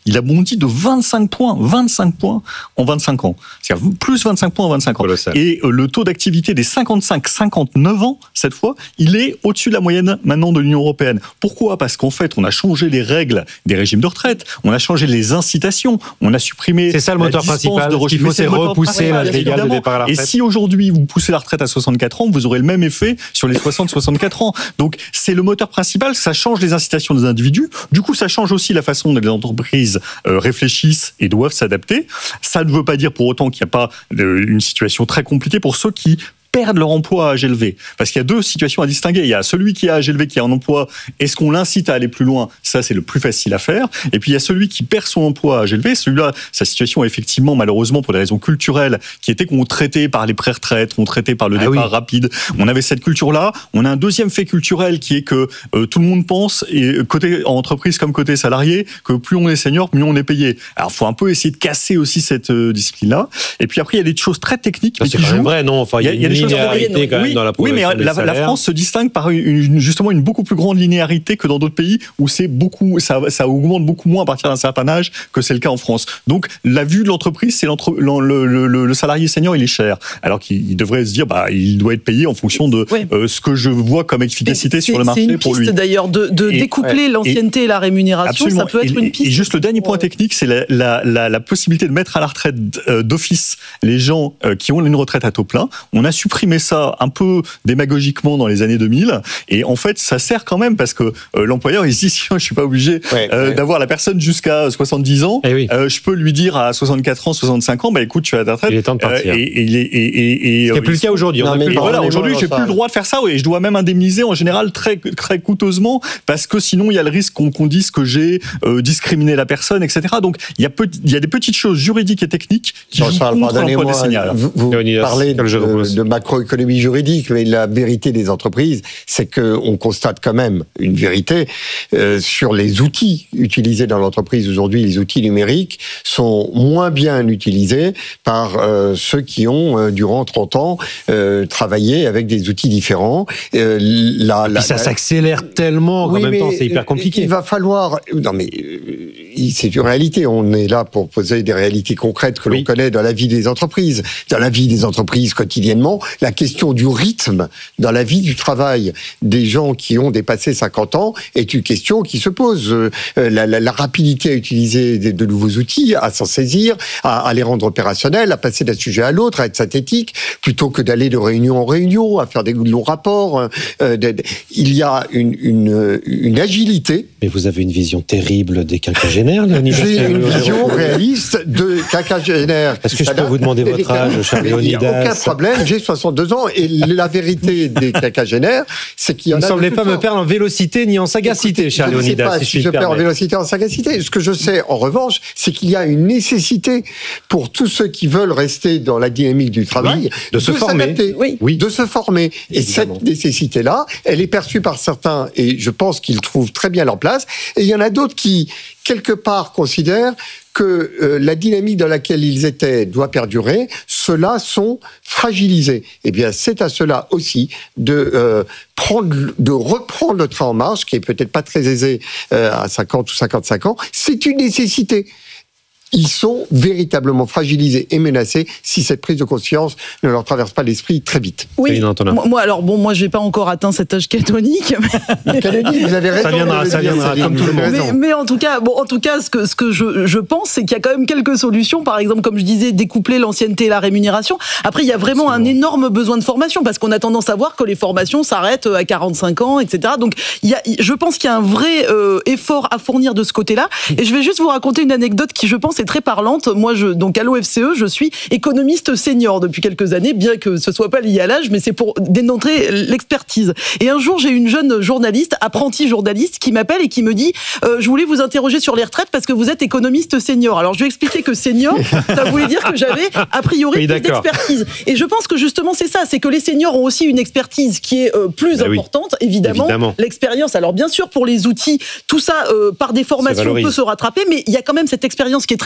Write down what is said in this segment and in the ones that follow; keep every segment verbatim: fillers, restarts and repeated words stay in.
il a bondi de vingt-cinq points, vingt-cinq points en vingt-cinq ans. C'est-à-dire plus vingt-cinq points en vingt-cinq ans. Colossal. Et le taux d'activité des cinquante-cinq à cinquante-neuf ans, cette fois, il est au-dessus de la moyenne maintenant de l'Union européenne. Pourquoi ? Parce qu'en fait, on a changé les règles des régimes de retraite, on a changé les incitations, on a supprimé c'est ça le moteur principal. De Ce qu'il faut, c'est repousser l'âge légal de départ à la retraite. Et si aujourd'hui vous poussez la retraite à soixante-quatre ans, vous aurez le même effet sur les soixante à soixante-quatre ans. Donc c'est le moteur principal, ça change les incitations des individus. Du coup, ça change aussi la façon dont les entreprises euh, réfléchissent et doivent s'adapter. Ça ne veut pas dire pour autant qu'il n'y a pas euh, une situation très compliquée pour ceux qui perdent leur emploi à âge élevé. Parce qu'il y a deux situations à distinguer. Il y a celui qui a âge élevé, qui a un emploi. Est-ce qu'on l'incite à aller plus loin ? Ça, c'est le plus facile à faire. Et puis, il y a celui qui perd son emploi à âge élevé. Celui-là, sa situation, effectivement, malheureusement, pour des raisons culturelles, qui était qu'on traitait par les pré-retraites, qu'on traitait par le ah départ oui. rapide. On avait cette culture-là. On a un deuxième fait culturel qui est que euh, tout le monde pense, et côté entreprise comme côté salarié, que plus on est senior, mieux on est payé. Alors, il faut un peu essayer de casser aussi cette euh, discipline-là. Et puis après, il y a des choses très techniques. Ça, c'est quand même vrai, non ? Enfin, il y a, il y a des linéarité quand oui, même dans la oui, mais la, la France se distingue par une, justement une beaucoup plus grande linéarité que dans d'autres pays où c'est beaucoup, ça, ça augmente beaucoup moins à partir d'un certain âge que c'est le cas en France. Donc la vue de l'entreprise, c'est l'entre, le, le, le, le salarié senior, il est cher, alors qu'il devrait se dire, bah, il doit être payé en fonction de oui. euh, ce que je vois comme efficacité sur le marché pour lui. C'est une piste d'ailleurs de, de et, découpler ouais, l'ancienneté et, et la rémunération, absolument. Ça peut être et, une piste. Et juste le dernier point technique, c'est la, la, la, la possibilité de mettre à la retraite d'office les gens qui ont une retraite à taux plein. On a supprimé ça un peu démagogiquement dans les années deux mille, et en fait ça sert quand même parce que euh, l'employeur il se dit, je suis pas obligé ouais, euh, ouais. d'avoir la personne jusqu'à soixante-dix ans, eh oui. euh, je peux lui dire à soixante-quatre ans, soixante-cinq ans, bah écoute, tu as ta retraite. Il est temps de partir. Euh, et, et, et, et, et, Ce qui n'est plus le cas aujourd'hui. Non, mais voilà, aujourd'hui j'ai plus le droit de faire ça, et je dois même indemniser en général très, très coûteusement, parce que sinon il y a le risque qu'on, qu'on dise que j'ai euh, discriminé la personne, et cetera. Donc il y a, petit, il y a des petites choses juridiques et techniques qui jouent contre l'emploi des seniors. Vous, vous parlez de, de macroéconomie juridique, mais la vérité des entreprises, c'est qu'on constate quand même une vérité euh, sur les outils utilisés dans l'entreprise. Aujourd'hui, les outils numériques sont moins bien utilisés par euh, ceux qui ont, euh, durant trente ans, euh, travaillé avec des outils différents. Euh, la, Et la, ça la... s'accélère tellement qu'en oui, même temps, c'est hyper compliqué. Il va falloir... Non, mais c'est une réalité. On est là pour poser des réalités concrètes que oui. l'on connaît dans la vie des entreprises. Dans la vie des entreprises quotidiennement, la question du rythme dans la vie du travail des gens qui ont dépassé cinquante ans est une question qui se pose. Euh, la, la, la rapidité à utiliser de, de nouveaux outils, à s'en saisir, à, à les rendre opérationnels, à passer d'un sujet à l'autre, à être synthétique, plutôt que d'aller de réunion en réunion, à faire des longs rapports. Euh, de, de, il y a une, une, une agilité. Mais vous avez une vision terrible des quinquagénaires, Léonidas. J'ai une vision réaliste de quinquagénaires. Est-ce que je peux vous demander votre âge, cher Léonidas ? Il n'y a aucun problème, j'ai soixante-deux ans, et la vérité des quinquagénaires, c'est qu'il y en a... Vous ne semblez pas me perdre en vélocité ni en sagacité, cher Léonidas. Je ne sais pas si, si je perds en vélocité en sagacité. Ce que je sais, en revanche, c'est qu'il y a une nécessité pour tous ceux qui veulent rester dans la dynamique du travail, oui, de, de se former, oui, oui. de se former. Et évidemment. Cette nécessité-là, elle est perçue par certains, et je pense qu'ils trouvent très bien leur place. Et il y en a d'autres qui, quelque part, considèrent que euh, la dynamique dans laquelle ils étaient doit perdurer, ceux-là sont fragilisés. Eh bien, c'est à ceux-là aussi de euh, prendre, de reprendre le train en marche, qui est peut-être pas très aisé euh, à cinquante ou cinquante-cinq ans. C'est une nécessité. Ils sont véritablement fragilisés et menacés si cette prise de conscience ne leur traverse pas l'esprit très vite. Oui, moi, moi, alors bon, moi, j'ai pas encore atteint cet âge canonique. Mais... Canonique, vous avez raison. Ça viendra, ça viendra, comme tout le monde. Mais, mais en tout cas, bon, en tout cas, ce que ce que je je pense, c'est qu'il y a quand même quelques solutions. Par exemple, comme je disais, découpler l'ancienneté et la rémunération. Après, il y a vraiment un énorme besoin de formation parce qu'on a tendance à voir que les formations s'arrêtent à quarante-cinq ans, et cetera. Donc, il y a, je pense qu'il y a un vrai euh, effort à fournir de ce côté-là. Et je vais juste vous raconter une anecdote qui, je pense, est très parlante. Moi, je, donc à l'O F C E, je suis économiste senior depuis quelques années, bien que ce soit pas lié à l'âge, mais c'est pour démontrer l'expertise. Et un jour, j'ai une jeune journaliste, apprentie journaliste, qui m'appelle et qui me dit euh, « Je voulais vous interroger sur les retraites parce que vous êtes économiste senior. » Alors, je lui ai expliqué que senior, ça voulait dire que j'avais, a priori, oui, plus d'expertise. Et je pense que justement, c'est ça, c'est que les seniors ont aussi une expertise qui est euh, plus bah importante, oui. évidemment. évidemment. L'expérience, alors bien sûr, pour les outils, tout ça, euh, par des formations, on peut se rattraper, mais il y a quand même cette expérience qui est très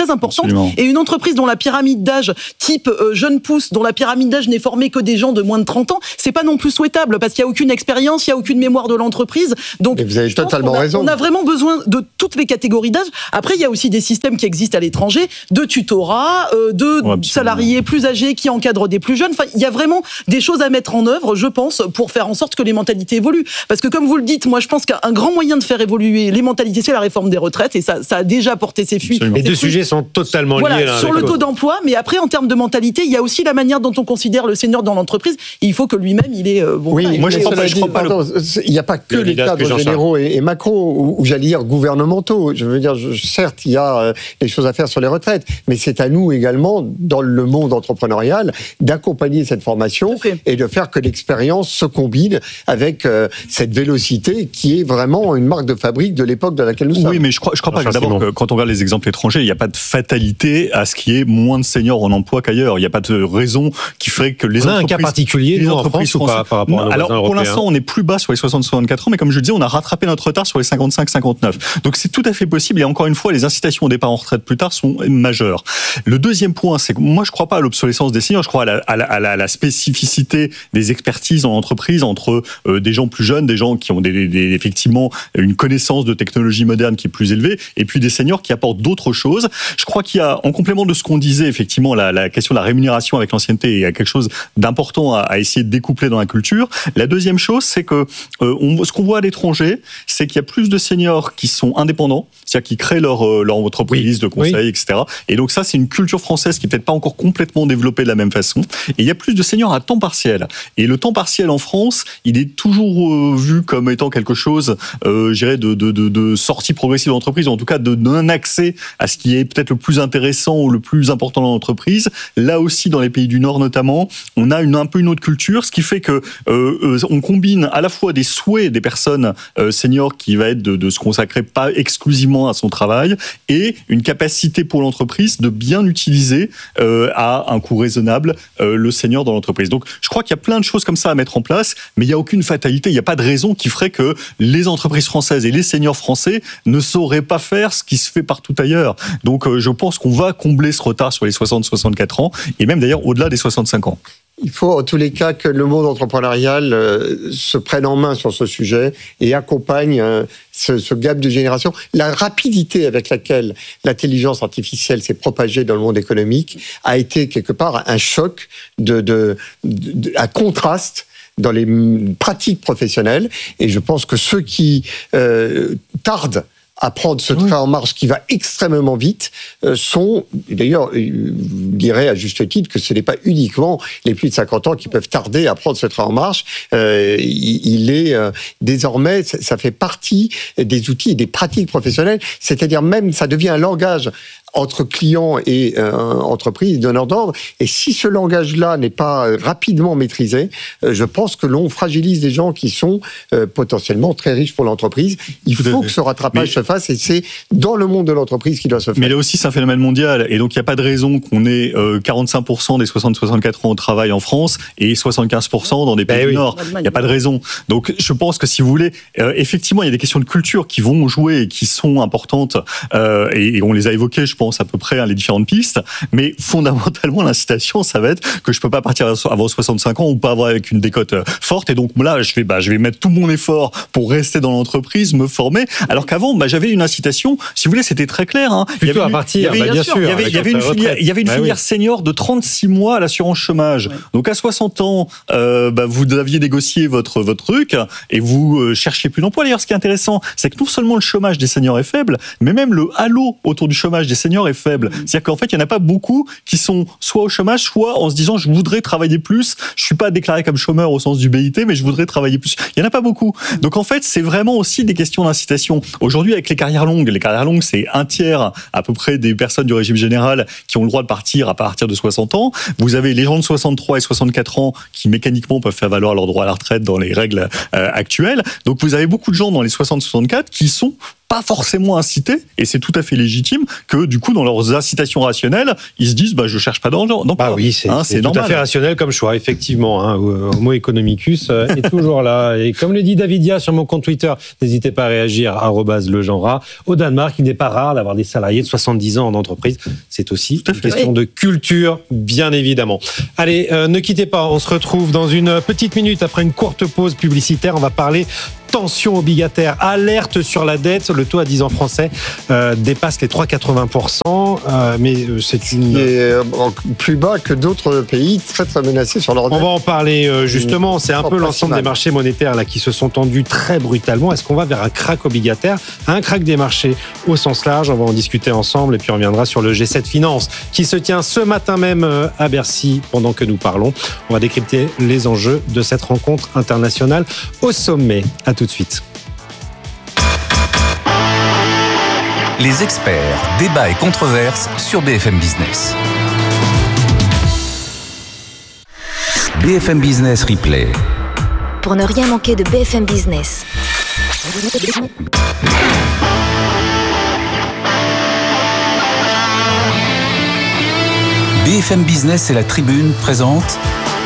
très importante. Absolument. Et une entreprise dont la pyramide d'âge, type euh, jeune pousse, dont la pyramide d'âge n'est formée que des gens de moins de trente ans, c'est pas non plus souhaitable, parce qu'il n'y a aucune expérience, il n'y a aucune mémoire de l'entreprise. Donc, mais vous avez totalement on a, raison. On a vraiment besoin de toutes les catégories d'âge. Après, il y a aussi des systèmes qui existent à l'étranger, de tutorat, euh, de ouais, salariés plus âgés qui encadrent des plus jeunes. Enfin, il y a vraiment des choses à mettre en œuvre, je pense, pour faire en sorte que les mentalités évoluent. Parce que comme vous le dites, moi je pense qu'un grand moyen de faire évoluer les mentalités, c'est la réforme des retraites, et ça, ça a déjà porté ses fruits. Les deux sujets sont totalement voilà, liés. Là, sur le taux d'emploi, mais après en termes de mentalité, il y a aussi la manière dont on considère le senior dans l'entreprise. Et il faut que lui-même, il est euh, bon. Oui, voilà, moi je il crois est, pas. Je crois pas pardon, le... il n'y a pas que les cadres généraux et, et macro, ou, ou j'allais dire gouvernementaux. Je veux dire, je, certes, il y a euh, des choses à faire sur les retraites, mais c'est à nous également, dans le monde entrepreneurial, d'accompagner cette formation et de faire que l'expérience se combine avec euh, cette vélocité qui est vraiment une marque de fabrique de l'époque dans laquelle nous sommes. Oui, mais je crois, je crois pas que d'abord, que quand on regarde les exemples étrangers, il n'y a pas de fatalité à ce qu'il y ait moins de seniors en emploi qu'ailleurs. Il n'y a pas de raison qui ferait que les on a entreprises... un cas particulier, les nous, entreprises en France, ou pas, par rapport à nos Alors, voisins pour européens. l'instant, on est plus bas sur les soixante à soixante-quatre ans, mais comme je le disais, on a rattrapé notre retard sur les cinquante-cinq cinquante-neuf. Donc, c'est tout à fait possible. Et encore une fois, les incitations au départ en retraite plus tard sont majeures. Le deuxième point, c'est que moi, je ne crois pas à l'obsolescence des seniors. Je crois à la, à la, à la, à la spécificité des expertises en entreprise entre euh, des gens plus jeunes, des gens qui ont des, des, des, effectivement une connaissance de technologie moderne qui est plus élevée, et puis des seniors qui apportent d'autres choses. Je crois qu'il y a, en complément de ce qu'on disait, effectivement, la, la question de la rémunération avec l'ancienneté, il y a quelque chose d'important à, à essayer de découpler dans la culture. La deuxième chose, c'est que euh, on, ce qu'on voit à l'étranger, c'est qu'il y a plus de seniors qui sont indépendants, c'est-à-dire qui créent leur, euh, leur entreprise oui. de conseil, oui. et cetera. Et donc ça, c'est une culture française qui n'est peut-être pas encore complètement développée de la même façon. Et il y a plus de seniors à temps partiel. Et le temps partiel en France, il est toujours euh, vu comme étant quelque chose, euh, je dirais, de, de, de, de sortie progressive de l'entreprise, ou en tout cas de, d'un accès à ce qui est peut-être le plus intéressant ou le plus important dans l'entreprise. Là aussi, dans les pays du Nord notamment, on a une, un peu une autre culture, ce qui fait que euh, euh, on combine à la fois des souhaits des personnes euh, seniors qui va être de, de se consacrer pas exclusivement à son travail, et une capacité pour l'entreprise de bien utiliser euh, à un coût raisonnable euh, le senior dans l'entreprise. Donc, je crois qu'il y a plein de choses comme ça à mettre en place, mais il n'y a aucune fatalité, il n'y a pas de raison qui ferait que les entreprises françaises et les seniors français ne sauraient pas faire ce qui se fait partout ailleurs. Donc, euh, je pense qu'on va combler ce retard sur les soixante à soixante-quatre ans, et même d'ailleurs au-delà des soixante-cinq ans. Il faut en tous les cas que le monde entrepreneurial euh, se prenne en main sur ce sujet et accompagne euh, ce, ce gap de génération. La rapidité avec laquelle l'intelligence artificielle s'est propagée dans le monde économique a été quelque part un choc, de, de, de, de, un contraste dans les pratiques professionnelles. Et je pense que ceux qui euh, tardent à prendre ce train en marche qui va extrêmement vite, euh, sont, d'ailleurs, je dirais à juste titre que ce n'est pas uniquement les plus de cinquante ans qui peuvent tarder à prendre ce train en marche. Euh, il, il est euh, désormais, ça fait partie des outils et des pratiques professionnelles, c'est-à-dire même, ça devient un langage entre clients et euh, entreprises, donneurs d'ordre. Et si ce langage-là n'est pas rapidement maîtrisé, euh, je pense que l'on fragilise des gens qui sont euh, potentiellement très riches pour l'entreprise. Il faut que ce rattrapage mais, se fasse, et c'est dans le monde de l'entreprise qu'il doit se faire. Mais là aussi, c'est un phénomène mondial, et donc il n'y a pas de raison qu'on ait euh, quarante-cinq pour cent des soixante à soixante-quatre ans au travail en France et soixante-quinze pour cent dans des pays ben du oui. Nord. Il n'y a pas de raison. Donc je pense que si vous voulez, euh, effectivement, il y a des questions de culture qui vont jouer et qui sont importantes, euh, et, et on les a évoquées, je pense, à peu près hein, les différentes pistes, mais fondamentalement l'incitation ça va être que je peux pas partir avant soixante-cinq ans ou pas avoir avec une décote forte, et donc là je vais bah je vais mettre tout mon effort pour rester dans l'entreprise, me former, alors qu'avant bah j'avais une incitation, si vous voulez, c'était très clair hein. Plutôt il y avait, à partir, il y avait, bah, bien sûr, il y avait, il y avait une filière, il y avait une bah, filière oui. senior de trente-six mois à l'assurance chômage. Ouais. Donc à soixante ans, euh, bah, vous aviez négocié votre votre truc et vous euh, cherchiez plus d'emploi. D'ailleurs, ce qui est intéressant, c'est que non seulement le chômage des seniors est faible, mais même le halo autour du chômage des seniors est faible. C'est-à-dire qu'en fait, il n'y en a pas beaucoup qui sont soit au chômage, soit en se disant je voudrais travailler plus, je suis pas déclaré comme chômeur au sens du B I T, mais je voudrais travailler plus. Il n'y en a pas beaucoup. Donc en fait, c'est vraiment aussi des questions d'incitation. Aujourd'hui, avec les carrières longues, les carrières longues, c'est un tiers à peu près des personnes du régime général qui ont le droit de partir à partir de soixante ans. Vous avez les gens de soixante-trois et soixante-quatre ans qui mécaniquement peuvent faire valoir leur droit à la retraite dans les règles euh, actuelles. Donc vous avez beaucoup de gens dans les soixante à soixante-quatre qui sont pas forcément inciter, et c'est tout à fait légitime, que du coup, dans leurs incitations rationnelles, ils se disent, bah, je cherche pas d'emploi. Bah oui, c'est, hein, c'est, c'est tout à fait rationnel comme choix, effectivement. Hein, Homo economicus est toujours là. Et comme le dit Davidia sur mon compte Twitter, n'hésitez pas à réagir, arobase le genre rat. Au Danemark, il n'est pas rare d'avoir des salariés de soixante-dix ans en entreprise. C'est aussi une question oui. de culture, bien évidemment. Allez, euh, ne quittez pas, on se retrouve dans une petite minute après une courte pause publicitaire. On va parler tension obligataire, alerte sur la dette. Le taux à dix ans français euh, dépasse les trois virgule quatre-vingts pour cent, euh, mais c'est une... Et plus bas que d'autres pays très très menacés sur leur dette. On va en parler euh, justement. C'est un peu l'ensemble des marchés monétaires là qui se sont tendus très brutalement. Est-ce qu'on va vers un crack obligataire, un crack des marchés au sens large? On va en discuter ensemble et puis on reviendra sur le G sept Finance qui se tient ce matin même à Bercy pendant que nous parlons. On va décrypter les enjeux de cette rencontre internationale au sommet. À tout de suite. Les experts, débats et controverses sur B F M Business. B F M Business Replay. Pour ne rien manquer de B F M Business. B F M Business et la Tribune présentent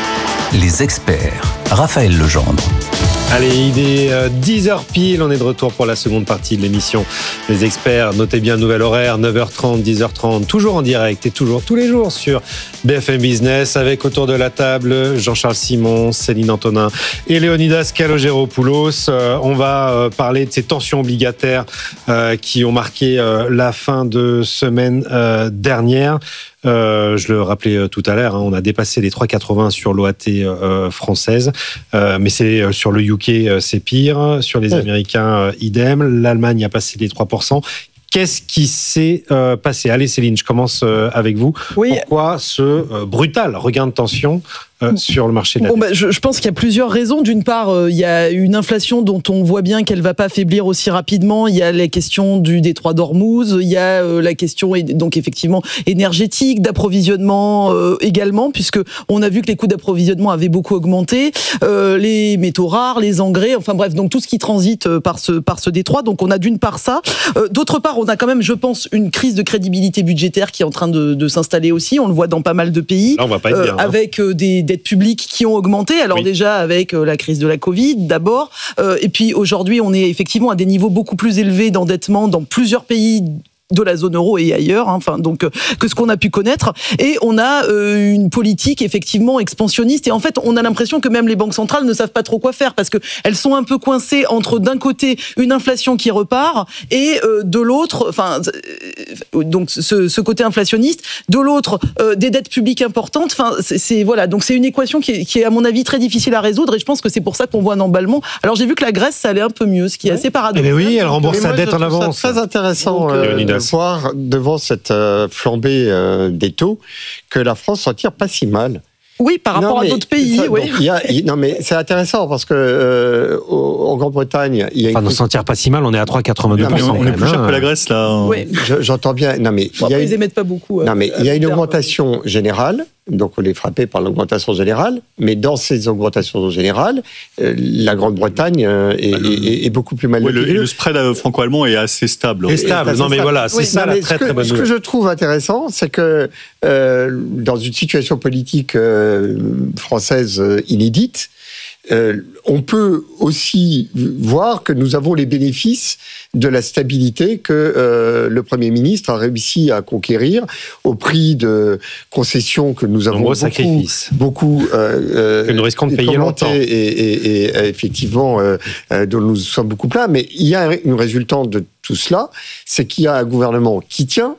les experts. Raphaël Legendre. Allez, il est dix heures pile, on est de retour pour la seconde partie de l'émission. Les experts, notez bien le nouvel horaire, neuf heures trente, dix heures trente, toujours en direct et toujours tous les jours sur B F M Business, avec autour de la table Jean-Charles Simon, Céline Antonin et Léonidas Kalogeropoulos. Euh, on va euh, parler de ces tensions obligataires euh, qui ont marqué euh, la fin de semaine euh, dernière. Euh, je le rappelais euh, tout à l'heure, hein, on a dépassé les trois virgule quatre-vingts sur l'O A T euh, française, euh, mais c'est euh, sur le U K euh, c'est pire, sur les oui. Américains euh, idem, l'Allemagne a passé les trois pour cent. Qu'est-ce qui s'est euh, passé? Allez Céline, je commence euh, avec vous. Oui. Pourquoi ce euh, brutal regain de tension Euh, sur le marché de la bon, bah, je, je pense qu'il y a plusieurs raisons. D'une part, euh, il y a une inflation dont on voit bien qu'elle ne va pas faiblir aussi rapidement. Il y a les questions du détroit d'Ormuz, il y a euh, la question donc effectivement énergétique, d'approvisionnement euh, également, puisque on a vu que les coûts d'approvisionnement avaient beaucoup augmenté, euh, les métaux rares, les engrais, enfin bref, donc tout ce qui transite par ce par ce détroit. Donc on a d'une part ça. Euh, d'autre part, on a quand même, je pense, une crise de crédibilité budgétaire qui est en train de, de s'installer aussi. On le voit dans pas mal de pays, là, on va pas être bien, euh, avec euh, des dettes publiques qui ont augmenté. Alors oui. déjà avec euh, la crise de la Covid d'abord, euh, et puis aujourd'hui on est effectivement à des niveaux beaucoup plus élevés d'endettement dans plusieurs pays de la zone euro et ailleurs, hein, enfin donc euh, que ce qu'on a pu connaître, et on a euh, une politique effectivement expansionniste, et en fait on a l'impression que même les banques centrales ne savent pas trop quoi faire, parce que elles sont un peu coincées entre d'un côté une inflation qui repart et euh, de l'autre, enfin euh, donc ce, ce côté inflationniste, de l'autre euh, des dettes publiques importantes, enfin c'est, c'est voilà, donc c'est une équation qui est, qui est à mon avis très difficile à résoudre, et je pense que c'est pour ça qu'on voit un emballement. Alors j'ai vu que la Grèce ça allait un peu mieux, ce qui est assez paradoxal. Eh bien oui, elle rembourse sa dette en avance. C'est très intéressant. Donc, euh, de voir devant cette euh, flambée euh, des taux que la France s'en tire pas si mal. Oui, par rapport non, à d'autres pays. Ça, oui. Donc, y a, y, non, mais c'est intéressant parce que euh, en Grande-Bretagne, il y a. Enfin, on s'en tire pas si mal. On est à trois virgule quatre-vingt-deux pour cent. On est plus cher que la Grèce là. Oui. Je, j'entends bien. Non, mais bon, il y a ils une... émettent pas beaucoup. Non, mais il y a une augmentation générale. Donc on est frappé par l'augmentation générale, mais dans ces augmentations générales, euh, la Grande-Bretagne euh, est, bah, le, est, est beaucoup plus mal. Oui, le, le spread franco-allemand est assez stable. Est stable. Non, mais stable. Voilà, c'est oui, ça non, la très que, très bonne ce nouvelle. Ce que je trouve intéressant, c'est que euh, dans une situation politique euh, française euh, inédite, Euh, on peut aussi voir que nous avons les bénéfices de la stabilité que euh, le Premier ministre a réussi à conquérir au prix de concessions que nous avons beaucoup, sacrifices. beaucoup euh, que nous risquons de payer longtemps et, et, et, et effectivement euh, euh, dont nous sommes beaucoup pleins. Mais il y a une résultante de tout cela, c'est qu'il y a un gouvernement qui tient,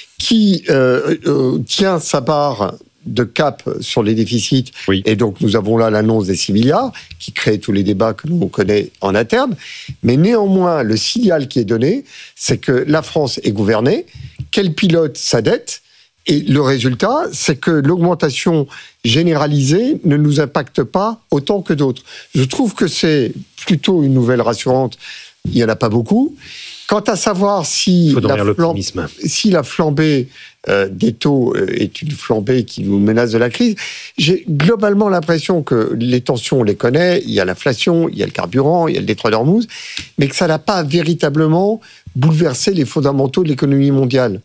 qui euh, euh, tient sa barre de cap sur les déficits, oui. Et donc nous avons là l'annonce des six milliards qui crée tous les débats que l'on connaît en interne, mais néanmoins le signal qui est donné, c'est que la France est gouvernée, qu'elle pilote sa dette, et le résultat, c'est que l'augmentation généralisée ne nous impacte pas autant que d'autres. Je trouve que c'est plutôt une nouvelle rassurante, il n'y en a pas beaucoup, Quant à savoir si, la, flam- si la flambée euh, des taux est une flambée qui nous menace de la crise, j'ai globalement l'impression que les tensions, on les connaît, il y a l'inflation, il y a le carburant, il y a le détroit d'Ormuz, mais que ça n'a pas véritablement bouleversé les fondamentaux de l'économie mondiale.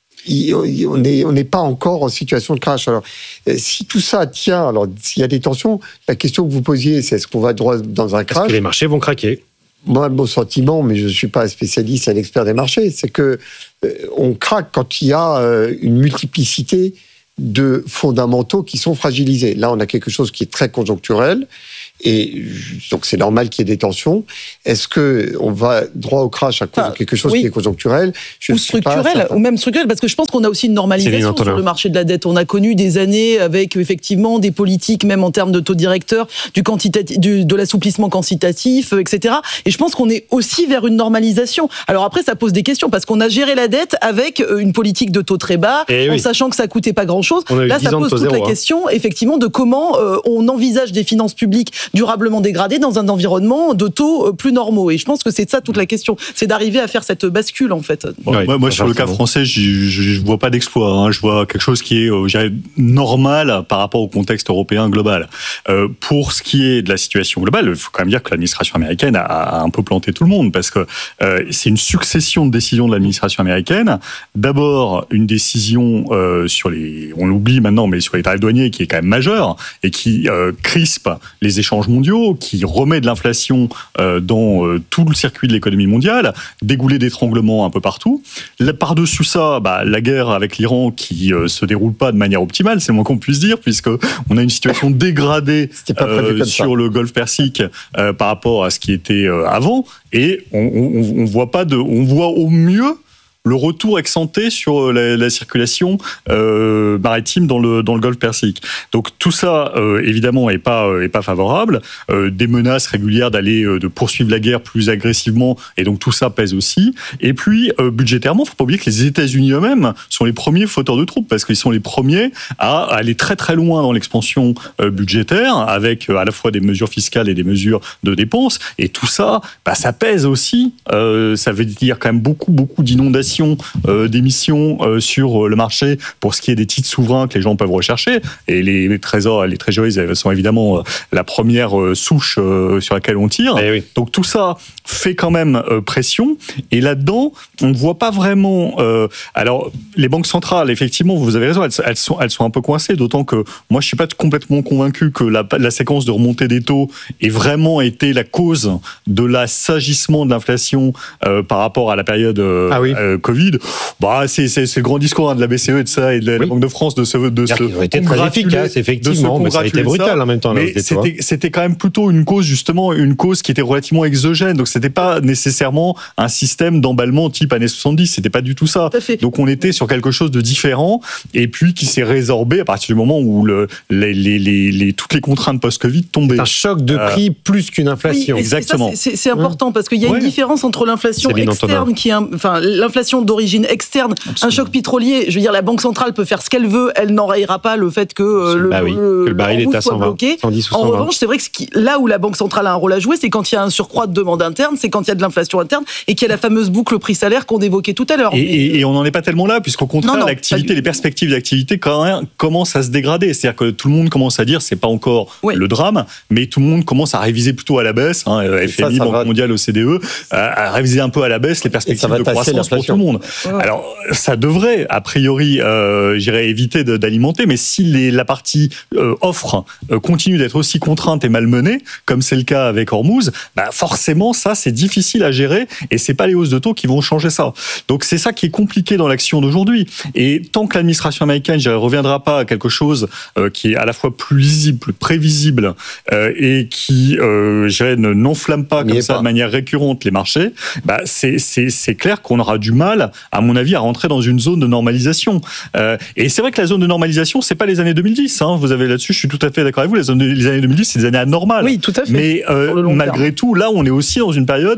On n'est on n'est pas encore en situation de crash. Alors, si tout ça tient, alors s'il y a des tensions, la question que vous posiez, c'est est-ce qu'on va droit dans un crash ? Est-ce que les marchés vont craquer ? Moi, mon sentiment, mais je ne suis pas un spécialiste, un expert des marchés, c'est que euh, on craque quand il y a euh, une multiplicité de fondamentaux qui sont fragilisés. Là, on a quelque chose qui est très conjoncturel. Et donc c'est normal qu'il y ait des tensions. Est-ce que on va droit au crash à cause enfin, de quelque chose oui. qui est conjoncturel je ou structurel, ou même structurel, parce que je pense qu'on a aussi une normalisation sur le marché de la dette. On a connu des années avec effectivement des politiques, même en termes de taux directeur, du quantitatif, du, de l'assouplissement quantitatif, et cetera. Et je pense qu'on est aussi vers une normalisation. Alors après, ça pose des questions parce qu'on a géré la dette avec une politique de taux très bas, et en oui. sachant que ça coûtait pas grand-chose. Là, ça pose toute zéro, la hein. question, effectivement, de comment euh, on envisage des finances publiques durablement dégradées dans un environnement de taux plus normaux. Et je pense que c'est ça toute la question. C'est d'arriver à faire cette bascule, en fait. Bon, oui, moi, moi sur le cas français, je ne vois pas d'exploit. Hein. Je vois quelque chose qui est euh, je dirais, normal par rapport au contexte européen global. Euh, pour ce qui est de la situation globale, il faut quand même dire que l'administration américaine a, a un peu planté tout le monde, parce que euh, c'est une succession de décisions de l'administration américaine. D'abord, une décision euh, sur les... On l'oublie maintenant, mais sur les tarifs douaniers, qui est quand même majeure, et qui euh, crispe les échanges mondiaux, qui remet de l'inflation euh, dans euh, tout le circuit de l'économie mondiale, dégoulé d'étranglement un peu partout. Là, par-dessus ça, bah, la guerre avec l'Iran qui euh, se déroule pas de manière optimale, c'est le moins qu'on puisse dire, puisque on a une situation dégradée euh, sur le Golfe Persique euh, par rapport à ce qui était euh, avant, et on, on, on voit pas de, on voit au mieux le retour ex-ante sur la, la circulation euh, maritime dans le, dans le Golfe Persique. Donc tout ça, euh, évidemment, n'est pas, est pas favorable. Euh, des menaces régulières d'aller, euh, de poursuivre la guerre plus agressivement, et donc tout ça pèse aussi. Et puis, euh, budgétairement, il ne faut pas oublier que les États-Unis eux-mêmes sont les premiers fauteurs de troupes, parce qu'ils sont les premiers à aller très très loin dans l'expansion euh, budgétaire, avec euh, à la fois des mesures fiscales et des mesures de dépenses. Et tout ça, bah, ça pèse aussi. Euh, ça veut dire quand même beaucoup, beaucoup d'inondations Euh, d'émissions euh, sur le marché pour ce qui est des titres souverains que les gens peuvent rechercher, et les, les trésors, les treasuries sont évidemment euh, la première euh, souche euh, sur laquelle on tire. Et oui. Donc tout ça fait quand même euh, pression, et là-dedans on ne voit pas vraiment euh, alors les banques centrales, effectivement vous avez raison, elles, elles, sont, elles sont un peu coincées, d'autant que moi je suis pas complètement convaincu que la, la séquence de remontée des taux ait vraiment été la cause de l'assagissement de l'inflation euh, par rapport à la période euh, ah oui. euh, Covid. Bah, c'est, c'est, c'est le grand discours hein, de la B C E et de ça, et de la, oui. la Banque de France de se, de se ils ont été très efficaces, effectivement, mais ça a été brutal en même temps. Mais c'était, c'était quand même plutôt une cause, justement, une cause qui était relativement exogène. Donc c'était pas nécessairement un système d'emballement type années soixante-dix. C'était pas du tout ça. Donc on était sur quelque chose de différent, et puis qui s'est résorbé à partir du moment où le, les, les, les, les, toutes les contraintes post-Covid tombaient. C'est un choc de prix euh, plus qu'une inflation. Oui, exactement. Ça, c'est, c'est, c'est important, parce qu'il y a ouais. une différence entre l'inflation Céline externe, Antonin. qui est un, enfin l'inflation d'origine externe, absolument. Un choc pétrolier, je veux dire, la Banque centrale peut faire ce qu'elle veut, elle n'enrayera pas le fait que euh, le, bah oui, le, que le baril est à soit cent vingt, bloqué. cent dix ou cent vingt. En revanche, c'est vrai que ce qui, là où la Banque centrale a un rôle à jouer, c'est quand il y a un surcroît de demande interne, c'est quand il y a de l'inflation interne, et qu'il y a la fameuse boucle prix-salaire qu'on évoquait tout à l'heure. Et, et, et on n'en est pas tellement là, puisqu'au contraire, non, non, l'activité, les perspectives d'activité quand même commencent à se dégrader. C'est-à-dire que tout le monde commence à dire, c'est pas encore oui. le drame, mais tout le monde commence à réviser plutôt à la baisse. Hein, F M I, Banque va... mondiale, O C D E, à, à réviser un peu à la baisse les perspectives de croissance pour tout le monde. Ouais. Alors, ça devrait, a priori, euh, j'irais éviter de, d'alimenter, mais si les, la partie euh, offre euh, continue d'être aussi contrainte et malmenée, comme c'est le cas avec Hormuz, bah forcément, ça, c'est difficile à gérer, et c'est pas les hausses de taux qui vont changer ça. Donc, c'est ça qui est compliqué dans l'action d'aujourd'hui. Et tant que l'administration américaine, je ne reviendra pas à quelque chose euh, qui est à la fois plus lisible, plus prévisible, euh, et qui, euh, je dirais, ne, n'enflamme pas comme ça pas. de manière récurrente les marchés, bah, c'est, c'est, c'est clair qu'on aura du mal, à mon avis, à rentrer dans une zone de normalisation. Euh, et c'est vrai que la zone de normalisation, c'est pas les années deux mille dix. Hein, vous avez là-dessus, je suis tout à fait d'accord avec vous. Les, zones de, les années deux mille dix, c'est des années anormales. Oui, tout à fait. Mais euh, malgré terme. tout, là, on est aussi dans une période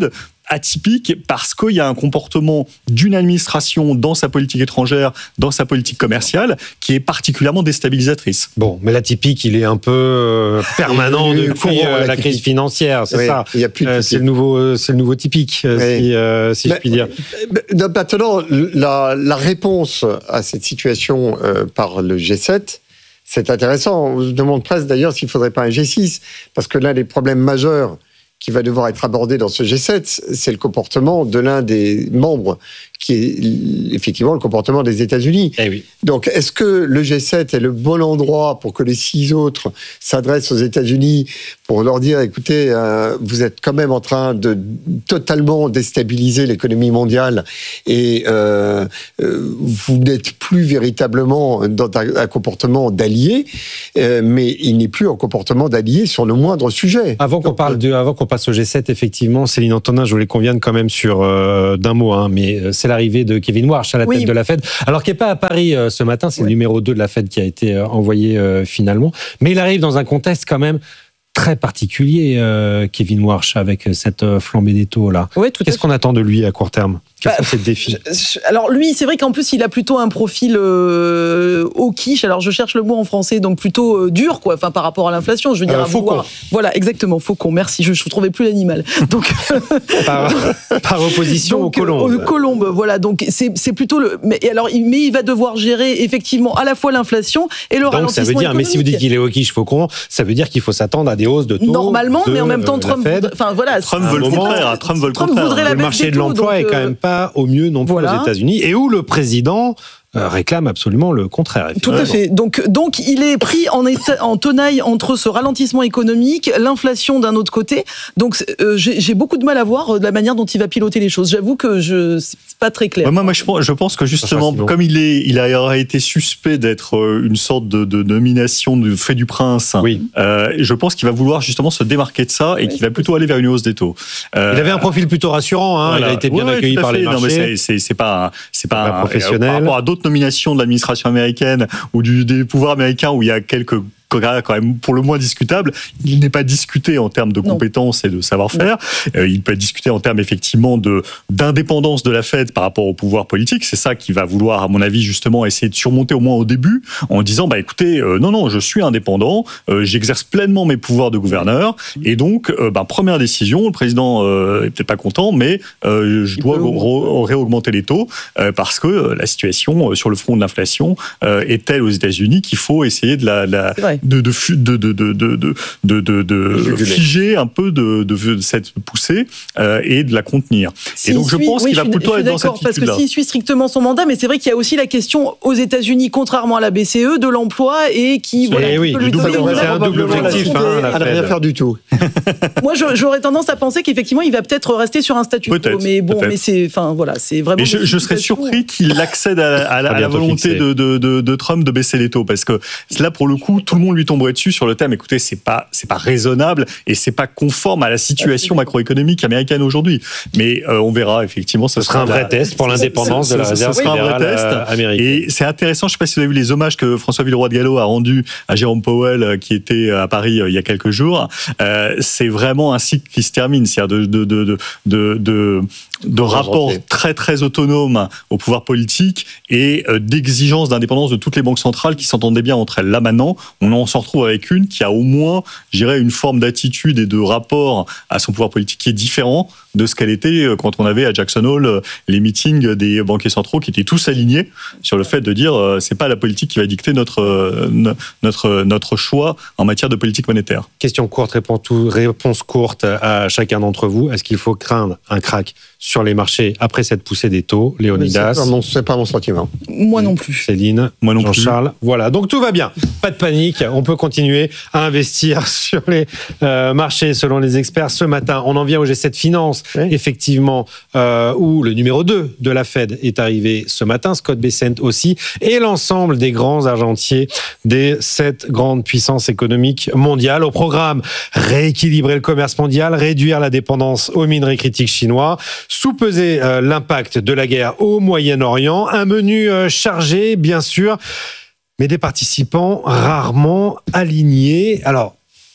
atypique parce qu'il y a un comportement d'une administration dans sa politique étrangère, dans sa politique commerciale, qui est particulièrement déstabilisatrice. Bon, mais l'atypique, il est un peu euh, permanent Oui, depuis courant, euh, la l'atypique. crise financière, c'est Oui, ça. il y a plus de Euh, typique. c'est le nouveau, euh, c'est le nouveau typique, euh, Oui. si, euh, si je Mais- puis dire. Donc, maintenant, la, la réponse à cette situation euh, par le G sept, c'est intéressant. On se demande presque d'ailleurs s'il ne faudrait pas un G six, parce que l'un des problèmes majeurs qui va devoir être abordé dans ce G sept, c'est le comportement de l'un des membres, qui est effectivement le comportement des États-Unis. Eh oui. Donc, est-ce que le G sept est le bon endroit pour que les six autres s'adressent aux États-Unis pour leur dire, écoutez, euh, vous êtes quand même en train de totalement déstabiliser l'économie mondiale et euh, euh, vous n'êtes plus véritablement dans un, un comportement d'allié, euh, mais il n'est plus en comportement d'allié sur le moindre sujet. Avant qu'on Donc, parle de, avant qu'on passe au G sept, effectivement, Céline Antonin, je voulais qu'on vienne quand même sur euh, d'un mot, hein, mais euh, c'est l'arrivée de Kevin Warsh à la Oui. tête de la Fed, alors qu'il n'est pas à Paris euh, ce matin, c'est Ouais. le numéro deux de la Fed qui a été euh, envoyé euh, finalement, mais il arrive dans un contexte quand même très particulier, euh, Kevin Warsh, avec cette euh, flambée des taux là. Ouais, tout à Qu'est-ce fait. qu'on attend de lui à court terme? Quels Bah, sont ses défis? Je- Alors lui, c'est vrai qu'en plus il a plutôt un profil euh, au quiche. Alors je cherche le mot en français, donc plutôt euh, dur, quoi. Enfin par rapport à l'inflation, je veux dire. Euh, à vouloir- faucon. Voilà, exactement, faucon. Merci, je ne trouvais plus l'animal. Donc par, par opposition donc, aux colombes. euh, aux colombes, voilà. Donc c'est c'est plutôt le. Mais et alors, il- mais il va devoir gérer effectivement à la fois l'inflation et le Donc ralentissement ça veut dire, mais si vous dites économique. qu'il est au quiche faucon, ça veut dire qu'il faut s'attendre à des hausses de taux. Normalement, de, mais en même temps, euh, la Trump, Fed. voudrait- enfin voilà, Trump c'est- veut le c'est pas- contraire. Trump veut le Trump contraire. voudrait la Le baisse marché des de taux, l'emploi donc, est quand euh, même pas au mieux non plus voilà. aux États-Unis, et où le président euh, réclame absolument le contraire. Tout à fait. Donc, donc, il est pris en, état, en tenaille entre ce ralentissement économique, l'inflation d'un autre côté. Donc, euh, j'ai j'ai beaucoup de mal à voir euh, la manière dont il va piloter les choses. J'avoue que je c'est pas très clair. Ouais, moi, moi, je, pense- je pense que justement, Enfin, sinon. comme il est, il a aurait été suspect d'être euh, une sorte de, de nomination du fait du prince. Oui. euh, je pense qu'il va vouloir justement se démarquer de ça et Oui, qu'il c'est va plutôt aller vers une hausse des taux. Euh, Il avait un profil plutôt rassurant, hein, voilà. il a été bien Ouais, ouais, accueilli tout à par les fait. Non, mais marchés. c'est- c'est c'est pas un- c'est pas Pas un- professionnel. Par rapport à d'autres nominations de l'administration américaine ou du, des pouvoirs américains où il y a quelques cas quand même pour le moins discutable, il n'est pas discuté en termes de Non. compétences et de savoir-faire. Euh, il peut être discuté en termes effectivement de d'indépendance de la Fed par rapport au pouvoir politique. C'est ça qui va vouloir, à mon avis, justement essayer de surmonter au moins au début, en disant bah écoutez, euh, non non, je suis indépendant, euh, j'exerce pleinement mes pouvoirs de gouverneur, et donc euh, bah, première décision, le président euh, est peut-être pas content, mais euh, je Il dois peut- re- réaugmenter les taux euh, parce que euh, la situation euh, sur le front de l'inflation euh, est telle aux États-Unis qu'il faut essayer de la, la C'est vrai. de, de, fu- de, de, de, de, de, de, de, de Juguler. figer un peu de, de, de cette poussée euh, et de la contenir. S'il donc, je suit- pense oui, qu'il va je suis- plutôt je suis être dans cette d'accord, parce que attitude-là. s'il suit strictement son mandat, mais c'est vrai qu'il y a aussi la question aux États-Unis, contrairement à la B C E, de l'emploi et qui. Eh oui, peut du lui double- donner une c'est un valeur. double objectif, hein, la à ne rien Fed. faire du tout. Moi, je- j'aurais tendance à penser qu'effectivement, il va peut-être rester sur un statu quo. Peut-être, Mais bon, peut-être. mais c'est, enfin voilà, c'est vraiment. Et je, des je serais situations- surpris qu'il accède à, à la, à la bientôt volonté fixé. de, de, de, de Trump de baisser les taux, parce que là, pour le coup, tout le monde lui tomberait dessus sur le thème. Écoutez, c'est pas, c'est pas raisonnable et c'est pas conforme à la situation macroéconomique américaine aujourd'hui. Mais euh, on verra effectivement. Ce sera un vrai test pour l'indépendance de la Ce- ce réserve sera un vrai fédérale test. euh, américaine. Et c'est intéressant, je ne sais pas si vous avez vu les hommages que François Villeroy de Gallo a rendus à Jérôme Powell, euh, qui était à Paris euh, il y a quelques jours. Euh, c'est vraiment un cycle qui se termine, c'est-à-dire de, de, de, de, de, de, de rapports très très autonomes au pouvoir politique et euh, d'exigence d'indépendance de toutes les banques centrales qui s'entendaient bien entre elles. Là maintenant, on en s'en retrouve avec une qui a au moins, je dirais, une forme d'attitude et de rapport à son pouvoir politique qui est différent de ce qu'elle était quand on avait à Jackson Hole les meetings des banquiers centraux qui étaient tous alignés sur le fait de dire euh, c'est pas la politique qui va dicter notre euh, notre notre choix en matière de politique monétaire. Question courte, réponse, réponse courte à chacun d'entre vous. Est-ce qu'il faut craindre un crack sur les marchés après cette poussée des taux? C'est Léonidas, pas mon- c'est pas mon sentiment. Moi non plus. Céline, Moi non plus. Jean-Charles. Voilà, donc tout va bien. Pas de panique. On peut continuer à investir sur les euh, marchés selon les experts. Ce matin, on en vient au G sept Finance, Oui. effectivement, euh, où le numéro deux de la Fed est arrivé ce matin, Scott Bessent aussi, et l'ensemble des grands argentiers des sept grandes puissances économiques mondiales. Au programme, rééquilibrer le commerce mondial, réduire la dépendance aux minerais critiques chinois, sous-peser euh, l'impact de la guerre au Moyen-Orient. Un menu euh, chargé, bien sûr, mais des participants rarement alignés. Alors,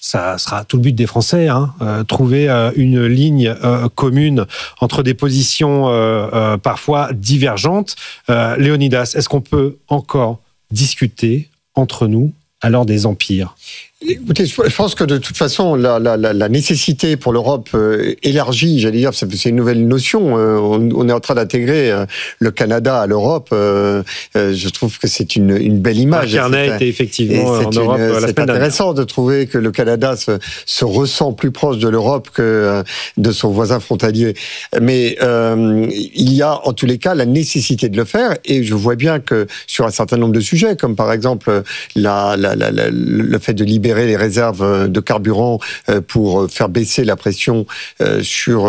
ça sera tout le but des Français, hein, euh, trouver euh, une ligne euh, commune entre des positions euh, euh, parfois divergentes. Euh, Léonidas, est-ce qu'on peut encore discuter entre nous à l'heure des empires ? Écoutez, je pense que de toute façon, la, la, la nécessité pour l'Europe euh, élargie, j'allais dire, c'est une nouvelle notion. Euh, on, on est en train d'intégrer euh, le Canada à l'Europe. Euh, euh, je trouve que c'est une, une belle image. Mark Carney était effectivement en une, Europe la C'est intéressant de trouver que le Canada se, se ressent plus proche de l'Europe que euh, de son voisin frontalier. Mais euh, il y a en tous les cas la nécessité de le faire. Et je vois bien que sur un certain nombre de sujets, comme par exemple la, la, la, la, le fait de libérer les réserves de carburant pour faire baisser la pression sur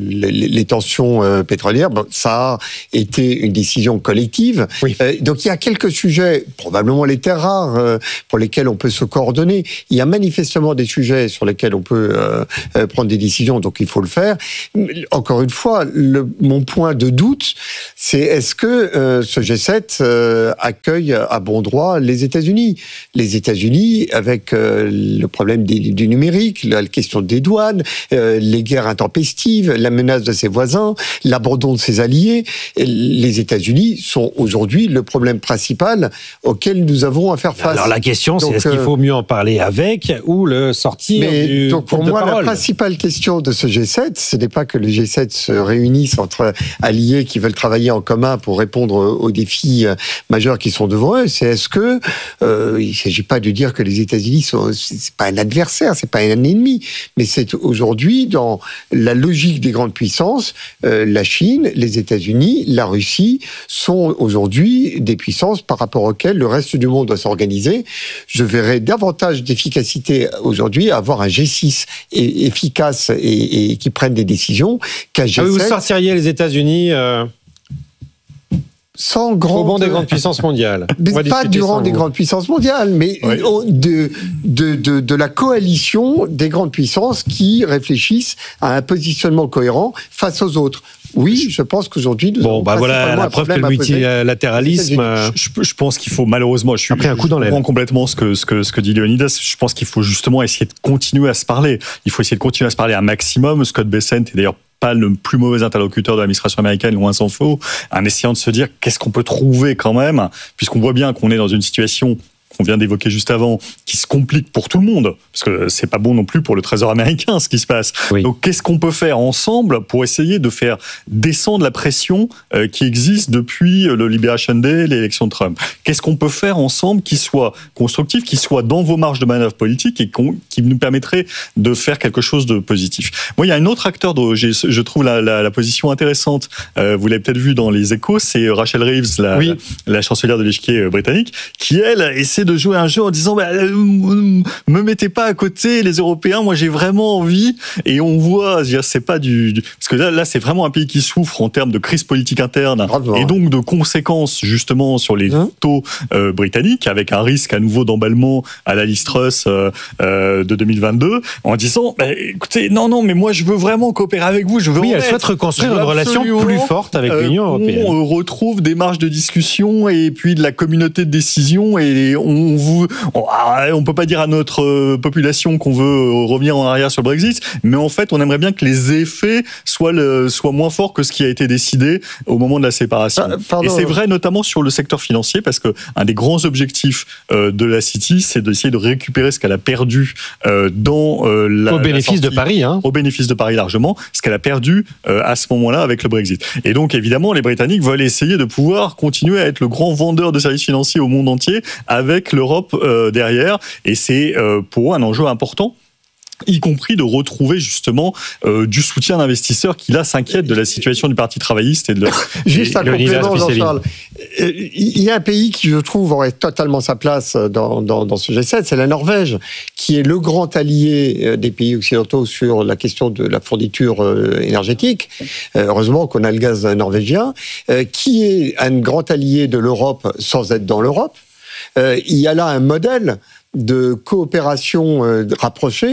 les tensions pétrolières, ça a été une décision collective. Oui. Donc il y a quelques sujets, probablement les terres rares, pour lesquels on peut se coordonner. Il y a manifestement des sujets sur lesquels on peut prendre des décisions, donc il faut le faire. Encore une fois, le, mon point de doute, c'est est-ce que ce G sept accueille à bon droit les États-Unis ? Les États-Unis, avec le problème des, du numérique, la question des douanes, euh, les guerres intempestives, la menace de ses voisins, l'abandon de ses alliés. Les États-Unis sont aujourd'hui le problème principal auquel nous avons à faire face. Alors la question, donc, c'est est-ce qu'il faut mieux en parler avec ou le sortir mais du donc pour moi, parole. La principale question de ce G sept, ce n'est pas que le G sept se réunisse entre alliés qui veulent travailler en commun pour répondre aux défis majeurs qui sont devant eux. C'est est-ce que euh, il ne s'agit pas de dire que les États-Unis sont c'est pas un adversaire, c'est pas un ennemi, mais c'est aujourd'hui dans la logique des grandes puissances, euh, la Chine, les États-Unis, la Russie sont aujourd'hui des puissances par rapport auxquelles le reste du monde doit s'organiser. Je verrais davantage d'efficacité aujourd'hui à avoir un G six efficace et, et qui prenne des décisions qu'un G sept. Ah oui, vous sortiriez les États-Unis euh... sans grande... Au banc des grandes puissances mondiales. Mais pas du rang des grandes puissances mondiales, mais oui. de, de, de, de la coalition des grandes puissances qui réfléchissent à un positionnement cohérent face aux autres. Oui, je pense qu'aujourd'hui... Nous bon, bah voilà la preuve que le multilatéralisme... Je, je pense qu'il faut malheureusement... Je suis Après un coup dans l'aile. Je comprends complètement ce que, ce, que, ce que dit Léonidas. Je pense qu'il faut justement essayer de continuer à se parler. Il faut essayer de continuer à se parler un maximum. Scott Bessent est d'ailleurs pas le plus mauvais interlocuteur de l'administration américaine, loin s'en faut, en essayant de se dire qu'est-ce qu'on peut trouver quand même, puisqu'on voit bien qu'on est dans une situation qu'on vient d'évoquer juste avant, qui se complique pour tout le monde, parce que c'est pas bon non plus pour le Trésor américain, ce qui se passe. Oui. Donc, qu'est-ce qu'on peut faire ensemble pour essayer de faire descendre la pression euh, qui existe depuis le Liberation Day, l'élection de Trump ? Qu'est-ce qu'on peut faire ensemble qui soit constructif, qui soit dans vos marges de manœuvre politique et qui nous permettrait de faire quelque chose de positif ? Moi, il y a un autre acteur dont j'ai, je trouve la, la, la position intéressante, euh, vous l'avez peut-être vu dans les Échos, c'est Rachel Reeves, la, oui. la, la chancelière de l'échiquier britannique, qui, elle, essaie de jouer un jeu en disant bah, euh, me mettez pas à côté les Européens, moi j'ai vraiment envie, et on voit, c'est pas du, du parce que là, là c'est vraiment un pays qui souffre en termes de crise politique interne Bravo. Et donc de conséquences justement sur les hein taux euh, britanniques, avec un risque à nouveau d'emballement à la Liz Truss euh, euh, de deux mille vingt-deux, en disant bah, écoutez non non mais moi je veux vraiment coopérer avec vous, je veux oui elle souhaite reconstruire une relation plus forte avec euh, l'Union européenne. On retrouve des marges de discussion et puis de la communauté de décision, et on On vous, on, on peut pas dire à notre population qu'on veut revenir en arrière sur le Brexit, mais en fait, on aimerait bien que les effets soient, le, soient moins forts que ce qui a été décidé au moment de la séparation. Ah, et c'est vrai notamment sur le secteur financier, parce que un des grands objectifs euh, de la City, c'est d'essayer de récupérer ce qu'elle a perdu euh, dans euh, la, au bénéfice la sortie, de Paris, hein. au bénéfice de Paris largement, ce qu'elle a perdu euh, à ce moment-là avec le Brexit. Et donc, évidemment, les Britanniques veulent essayer de pouvoir continuer à être le grand vendeur de services financiers au monde entier avec l'Europe euh, derrière, et c'est euh, pour eux un enjeu important, y compris de retrouver justement euh, du soutien d'investisseurs qui là s'inquiètent de la situation du Parti travailliste et de juste un complément, Jean-Charles. Il y a un pays qui, je trouve, aurait totalement sa place dans, dans, dans ce G sept, c'est la Norvège, qui est le grand allié des pays occidentaux sur la question de la fourniture énergétique. Heureusement qu'on a le gaz norvégien, qui est un grand allié de l'Europe sans être dans l'Europe. Euh, il y a là un modèle de coopération euh, rapprochée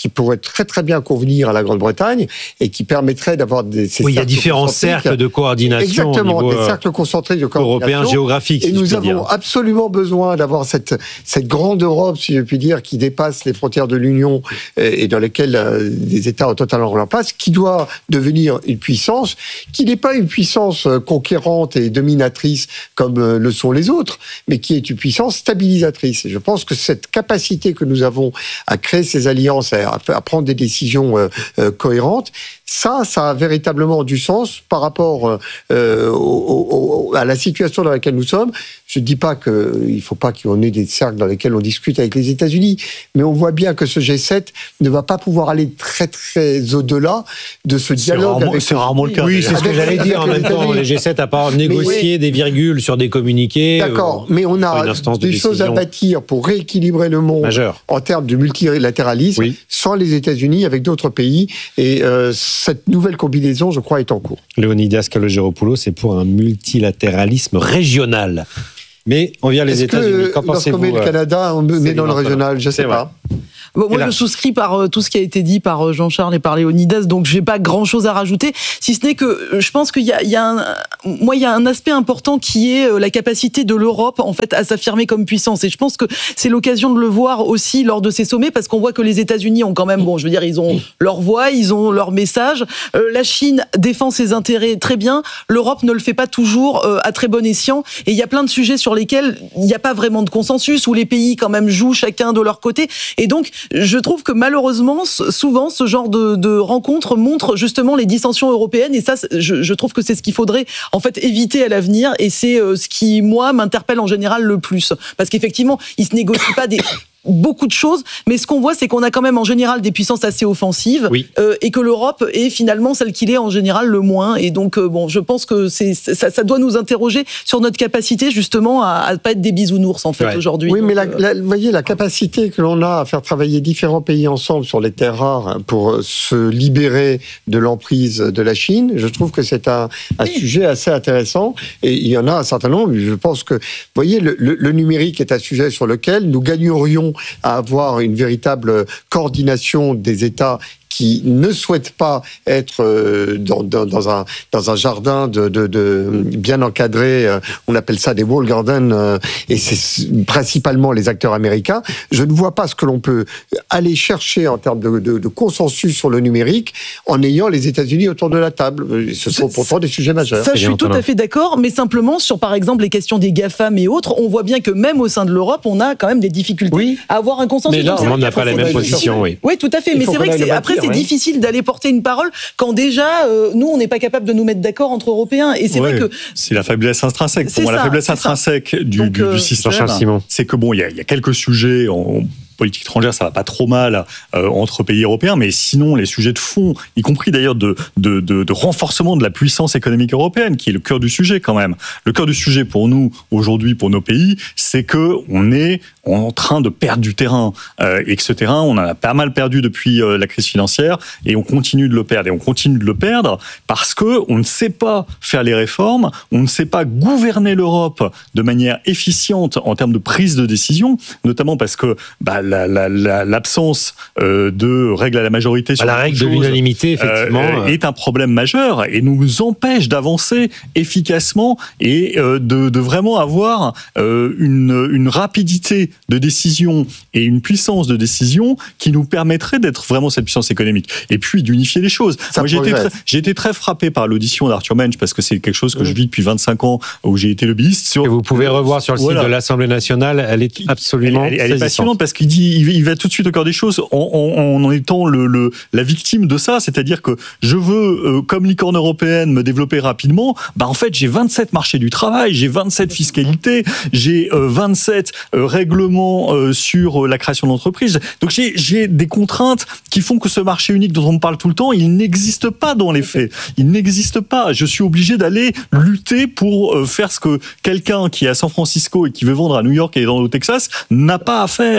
qui pourrait très très bien convenir à la Grande-Bretagne et qui permettrait d'avoir des ces Oui, il y a cercles différents concentriques. cercles de coordination Exactement, au niveau des cercles concentriques de coordination européen géographique. Et si nous je peux avons dire. absolument besoin d'avoir cette cette grande Europe, si je puis dire, qui dépasse les frontières de l'Union et dans lesquelles euh, les États ont totalement leur place, qui doit devenir une puissance, qui n'est pas une puissance euh, conquérante et dominatrice comme euh, le sont les autres, mais qui est une puissance stabilisatrice. Et je pense que cette capacité que nous avons à créer ces alliances, à, à prendre des décisions euh, euh, cohérentes, ça, ça a véritablement du sens par rapport euh, au, au, à la situation dans laquelle nous sommes. Je ne dis pas qu'il ne faut pas qu'on ait des cercles dans lesquels on discute avec les États-Unis, mais on voit bien que ce G sept ne va pas pouvoir aller très très au-delà de ce C'est dialogue rarement, avec c'est rarement le cas. Oui, c'est ce que Avec- j'allais dire en avec même les temps. États-Unis. Les G sept, à part négocier oui. des virgules sur des communiqués. D'accord, euh, mais on pas a une instance de des choses à décision. bâtir pour rééquilibrer le monde Majeur. en termes de multilatéralisme Oui. sans les États-Unis, avec d'autres pays. Et euh, cette nouvelle combinaison, je crois, est en cours. Léonidas Kalogeropoulos, c'est pour un multilatéralisme régional. Mais on vient les Est-ce États-Unis. que Qu'en lorsqu'on met pensez-vous le euh, Canada, on met Céline dans le Antonin régional? Je sais C'est vrai. pas. Bon, moi, Et là- je souscris par euh, tout ce qui a été dit par euh, Jean-Charles et par Léonidas, donc j'ai pas grand-chose à rajouter, si ce n'est que euh, je pense qu'il y a, il y a un, moi, il y a un aspect important qui est euh, la capacité de l'Europe, en fait, à s'affirmer comme puissance. Et je pense que c'est l'occasion de le voir aussi lors de ces sommets, parce qu'on voit que les États-Unis ont quand même, bon, je veux dire, ils ont leur voix, ils ont leur message. Euh, la Chine défend ses intérêts très bien. L'Europe ne le fait pas toujours euh, à très bon escient. Et il y a plein de sujets sur lesquels il n'y a pas vraiment de consensus, où les pays quand même jouent chacun de leur côté. Et donc, je trouve que malheureusement, souvent, ce genre de, de rencontres montre justement les dissensions européennes. Et ça, je, je trouve que c'est ce qu'il faudrait en fait éviter à l'avenir. Et c'est euh, ce qui, moi, m'interpelle en général le plus. Parce qu'effectivement, il se négocie pas des beaucoup de choses, mais ce qu'on voit, c'est qu'on a quand même en général des puissances assez offensives, Oui. euh, et que l'Europe est finalement celle qu'il est en général le moins. Et donc, euh, bon, je pense que c'est, ça, ça doit nous interroger sur notre capacité justement à ne pas être des bisounours en fait Ouais. aujourd'hui. Oui, mais la, Donc, euh, la- vous voyez, la capacité que l'on a à faire travailler différents pays ensemble sur les terres rares hein, pour se libérer de l'emprise de la Chine, je trouve que c'est un, un sujet assez intéressant. Et il y en a un certain nombre. Je pense que, vous voyez, le, le, le numérique est un sujet sur lequel nous gagnerions à avoir une véritable coordination des États qui ne souhaitent pas être euh, dans, dans, dans, un, dans un jardin de, de, de bien encadré, euh, on appelle ça des wall gardens, euh, et c'est principalement les acteurs américains. Je ne vois pas ce que l'on peut aller chercher en termes de, de, de consensus sur le numérique en ayant les États-Unis autour de la table. Ce sont pourtant des sujets majeurs. Ça, je suis tout Antonin. à fait d'accord, mais simplement sur, par exemple, les questions des GAFAM et autres, on voit bien que même au sein de l'Europe, on a quand même des difficultés Oui. à avoir un consensus. Mais là, Donc, tout le c'est monde vrai n'a pas qu'il la faut même qu'on aille position, sur- oui. Oui, tout à fait. Il Mais faut c'est vrai qu'on que aille c'est, le après, bâtir, c'est ouais. difficile d'aller porter une parole quand déjà, euh, nous, on n'est pas capable de nous mettre d'accord entre Européens. Et c'est Ouais, vrai que c'est la faiblesse intrinsèque. Pour C'est moi, la ça, faiblesse c'est ça. intrinsèque du, Donc, du, euh, du système, Jean-Charles Simon. c'est que bon, il y, a- il y a quelques sujets en politique étrangère, ça va pas trop mal euh, entre pays européens, mais sinon les sujets de fond, y compris d'ailleurs de, de, de, de renforcement de la puissance économique européenne, qui est le cœur du sujet quand même. Le cœur du sujet pour nous aujourd'hui, pour nos pays, c'est que on est en train de perdre du terrain euh, et que ce terrain, on en a pas mal perdu depuis euh, la crise financière et on continue de le perdre et on continue de le perdre parce que on ne sait pas faire les réformes, on ne sait pas gouverner l'Europe de manière efficiente en termes de prise de décision, notamment parce que bah, la, la, la, l'absence euh, de règles à la majorité sur La règle de beaucoup choses, l'unanimité, effectivement. euh, est un problème majeur et nous empêche d'avancer efficacement et euh, de, de vraiment avoir euh, une, une rapidité de décision et une puissance de décision qui nous permettrait d'être vraiment cette puissance économique et puis d'unifier les choses. Ça Moi, j'ai été, progresse. très, j'ai été très frappé par l'audition d'Arthur Mensch parce que c'est quelque chose que Mmh. je vis depuis vingt-cinq ans où j'ai été lobbyiste. Sur que vous pouvez revoir sur le site Voilà. de l'Assemblée nationale. Elle est absolument elle, elle est saisissante. passionnante parce qu'il dit, il, il va tout de suite au cœur des choses en, en, en étant le, le, la victime de ça, c'est-à-dire que je veux, euh, comme licorne européenne, me développer rapidement. Bah en fait, j'ai vingt-sept marchés du travail, j'ai vingt-sept fiscalités, j'ai euh, vingt-sept euh, règlements euh, sur euh, la création d'entreprises. Donc j'ai, j'ai des contraintes qui font que ce marché unique dont on me parle tout le temps, il n'existe pas dans les faits. Il n'existe pas. Je suis obligé d'aller lutter pour euh, faire ce que quelqu'un qui est à San Francisco et qui veut vendre à New York et dans le Texas n'a pas à faire. Et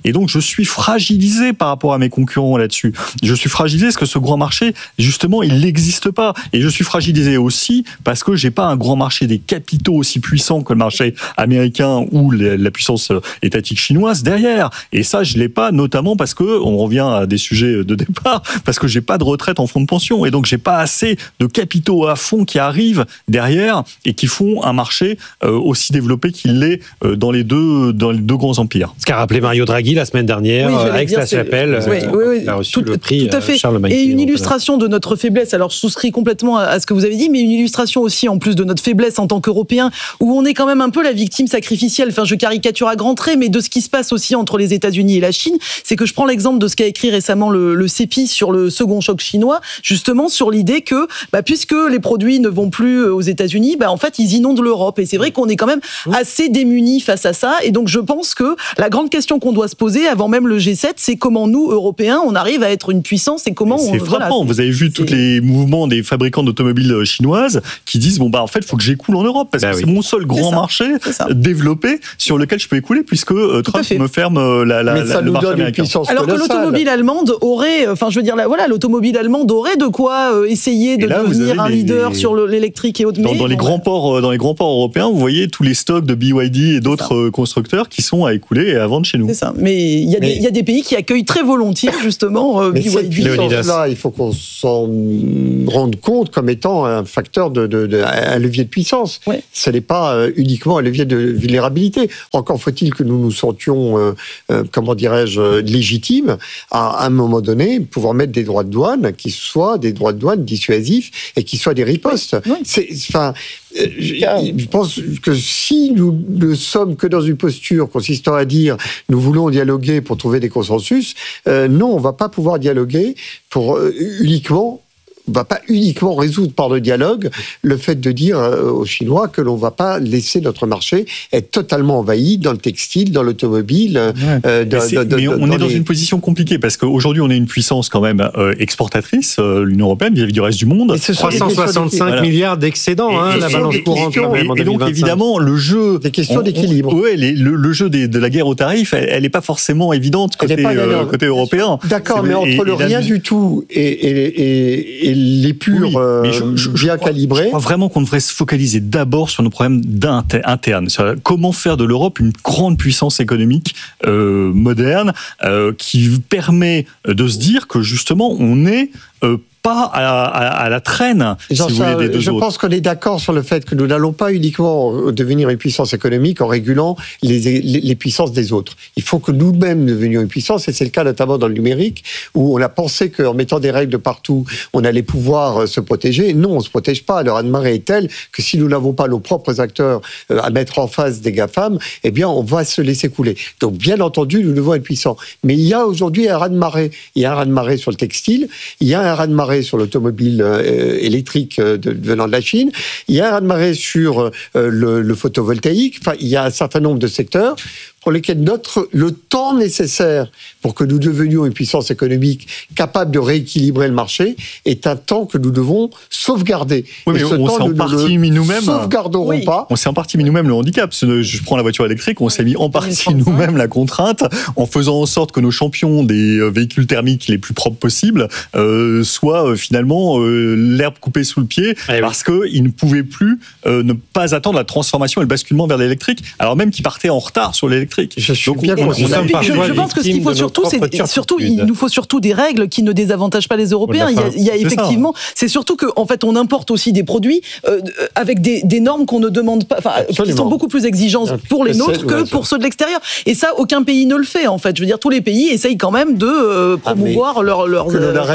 Et donc, je suis fragilisé par rapport à mes concurrents là-dessus. Je suis fragilisé parce que ce grand marché, justement, il n'existe pas. Et je suis fragilisé aussi parce que j'ai pas un grand marché des capitaux aussi puissant que le marché américain ou la puissance étatique chinoise derrière. Et ça, je l'ai pas, notamment parce que, on revient à des sujets de départ, parce que j'ai pas de retraite en fonds de pension. Et donc, j'ai pas assez de capitaux à fond qui arrivent derrière et qui font un marché euh, aussi développé qu'il l'est euh, dans les deux, dans les deux grands empires. Ce qu'a rappelé Mario Draghi la semaine dernière, oui, à Aix-la-Chapelle, oui, oui, oui, a reçu tout, le prix tout à fait. Charles Mackay. Et une illustration de notre faiblesse, alors je souscris complètement à, à ce que vous avez dit, mais une illustration aussi en plus de notre faiblesse en tant qu'Européens, où on est quand même un peu la victime sacrificielle, enfin je caricature à grands traits, mais de ce qui se passe aussi entre les États-Unis et la Chine, c'est que je prends l'exemple de ce qu'a écrit récemment le, le C E P I sur le second choc chinois, justement sur l'idée que bah, puisque les produits ne vont plus aux États-Unis, bah, en fait ils inondent l'Europe. Et c'est vrai qu'on est quand même assez démunis face à ça. Et donc je pense que la grande question qu'on doit se poser avant même le G sept, c'est comment nous, Européens, on arrive à être une puissance et comment c'est on... frappant. Voilà, vous avez vu tous les mouvements des fabricants d'automobiles chinoises qui disent bon bah en fait il faut que j'écoule en Europe parce bah que oui. c'est mon seul grand marché développé sur lequel je peux écouler puisque euh, Trump me ferme euh, la, la, Mais ça la, le nous marché donne américain. Une puissance Alors que l'automobile allemande aurait, enfin je veux dire, voilà, l'automobile allemande aurait de quoi euh, essayer de là, devenir un les, leader les, sur le, l'électrique et autres. Dans, dans les grands ports, dans les grands ports européens, vous voyez tous les stocks de B Y D et d'autres euh, constructeurs qui sont à écouler et à vendre chez nous. C'est ça. Mais il y a des, il y a des pays qui accueillent très volontiers justement euh, B Y D. Cette puissance-là, il faut qu'on s'en rende compte comme étant un facteur de, de, de un levier de puissance. Ouais. Ce n'est pas euh, uniquement un levier de vulnérabilité. Encore faut-il que nous nous sentions, euh, euh, comment dirais-je, légitimes à, à un moment donné pouvoir mettre des droits de douane qui soient des droits de douane dissuasifs et qui soient des ripostes. Ouais. C'est, enfin, euh, je, je pense que si nous ne sommes que dans une posture consistant à dire nous voulons dialoguer pour trouver des consensus, euh, non, on ne va pas pouvoir dialoguer pour euh, uniquement. On ne va pas uniquement résoudre par le dialogue le fait de dire aux Chinois que l'on ne va pas laisser notre marché être totalement envahi dans le textile, dans l'automobile. Ouais. Euh, dans, mais, dans, mais on dans est dans les... une position compliquée parce qu'aujourd'hui on est une puissance quand même euh, exportatrice, euh, l'Union européenne vis-à-vis du reste du monde. trois cent soixante-cinq voilà. milliards d'excédents, hein, la balance courante. Et, même en et donc évidemment le jeu, des questions on, d'équilibre. On, ouais, les, le, le jeu des, de la guerre aux tarifs, elle n'est pas forcément évidente côté, euh, côté européen. D'accord, mais entre et, le et rien la... du tout et, et, et, et les purs oui, mais je, je, bien je calibrés. Je crois vraiment qu'on devrait se focaliser d'abord sur nos problèmes internes. Sur comment faire de l'Europe une grande puissance économique euh, moderne euh, qui permet de se dire que justement on est euh, pas à, à, à la traîne, Jean si vous voulez, des deux je autres. pense qu'on est d'accord sur le fait que nous n'allons pas uniquement devenir une puissance économique en régulant les, les, les puissances des autres. Il faut que nous-mêmes devenions une puissance, et c'est le cas notamment dans le numérique, où on a pensé qu'en mettant des règles de partout, on allait pouvoir se protéger. Non, on ne se protège pas. Le raz-de-marée est tel que si nous n'avons pas nos propres acteurs à mettre en face des GAFAM, eh bien, on va se laisser couler. Donc, bien entendu, nous devons être puissants. Mais il y a aujourd'hui un raz-de-marée. Il y a un raz-de-marée sur le textile, il y a un raz-de-marée sur l'automobile euh, électrique euh, de, venant de la Chine. Il y a un raz-de-marée sur euh, le, le photovoltaïque. Enfin, il y a un certain nombre de secteurs pour lesquels notre, le temps nécessaire pour que nous devenions une puissance économique capable de rééquilibrer le marché est un temps que nous devons sauvegarder. Oui, mais et ce on temps, s'est en nous partie ne mis nous-mêmes. Sauvegarderons oui. pas. On s'est en partie mis nous-mêmes le handicap. Je prends la voiture électrique, on s'est mis en partie nous-mêmes la contrainte en faisant en sorte que nos champions des véhicules thermiques les plus propres possibles euh, soient euh, finalement euh, l'herbe coupée sous le pied ah, parce oui. qu'ils ne pouvaient plus euh, ne pas attendre la transformation et le basculement vers l'électrique, alors même qu'ils partaient en retard sur l'électrique. Je suis Donc, bien on, on je, je pense que ce qu'il faut surtout, c'est surtout, il nous faut surtout des règles qui ne désavantagent pas les Européens. Il y a, il y a effectivement, c'est surtout que en fait, on importe aussi des produits euh, avec des, des normes qu'on ne demande pas, enfin, qui sont beaucoup plus exigeantes pour les nôtres que pour ceux de l'extérieur. Et ça, aucun pays ne le fait. En fait, je veux dire, tous les pays essayent quand même de euh, promouvoir ah, leurs leurs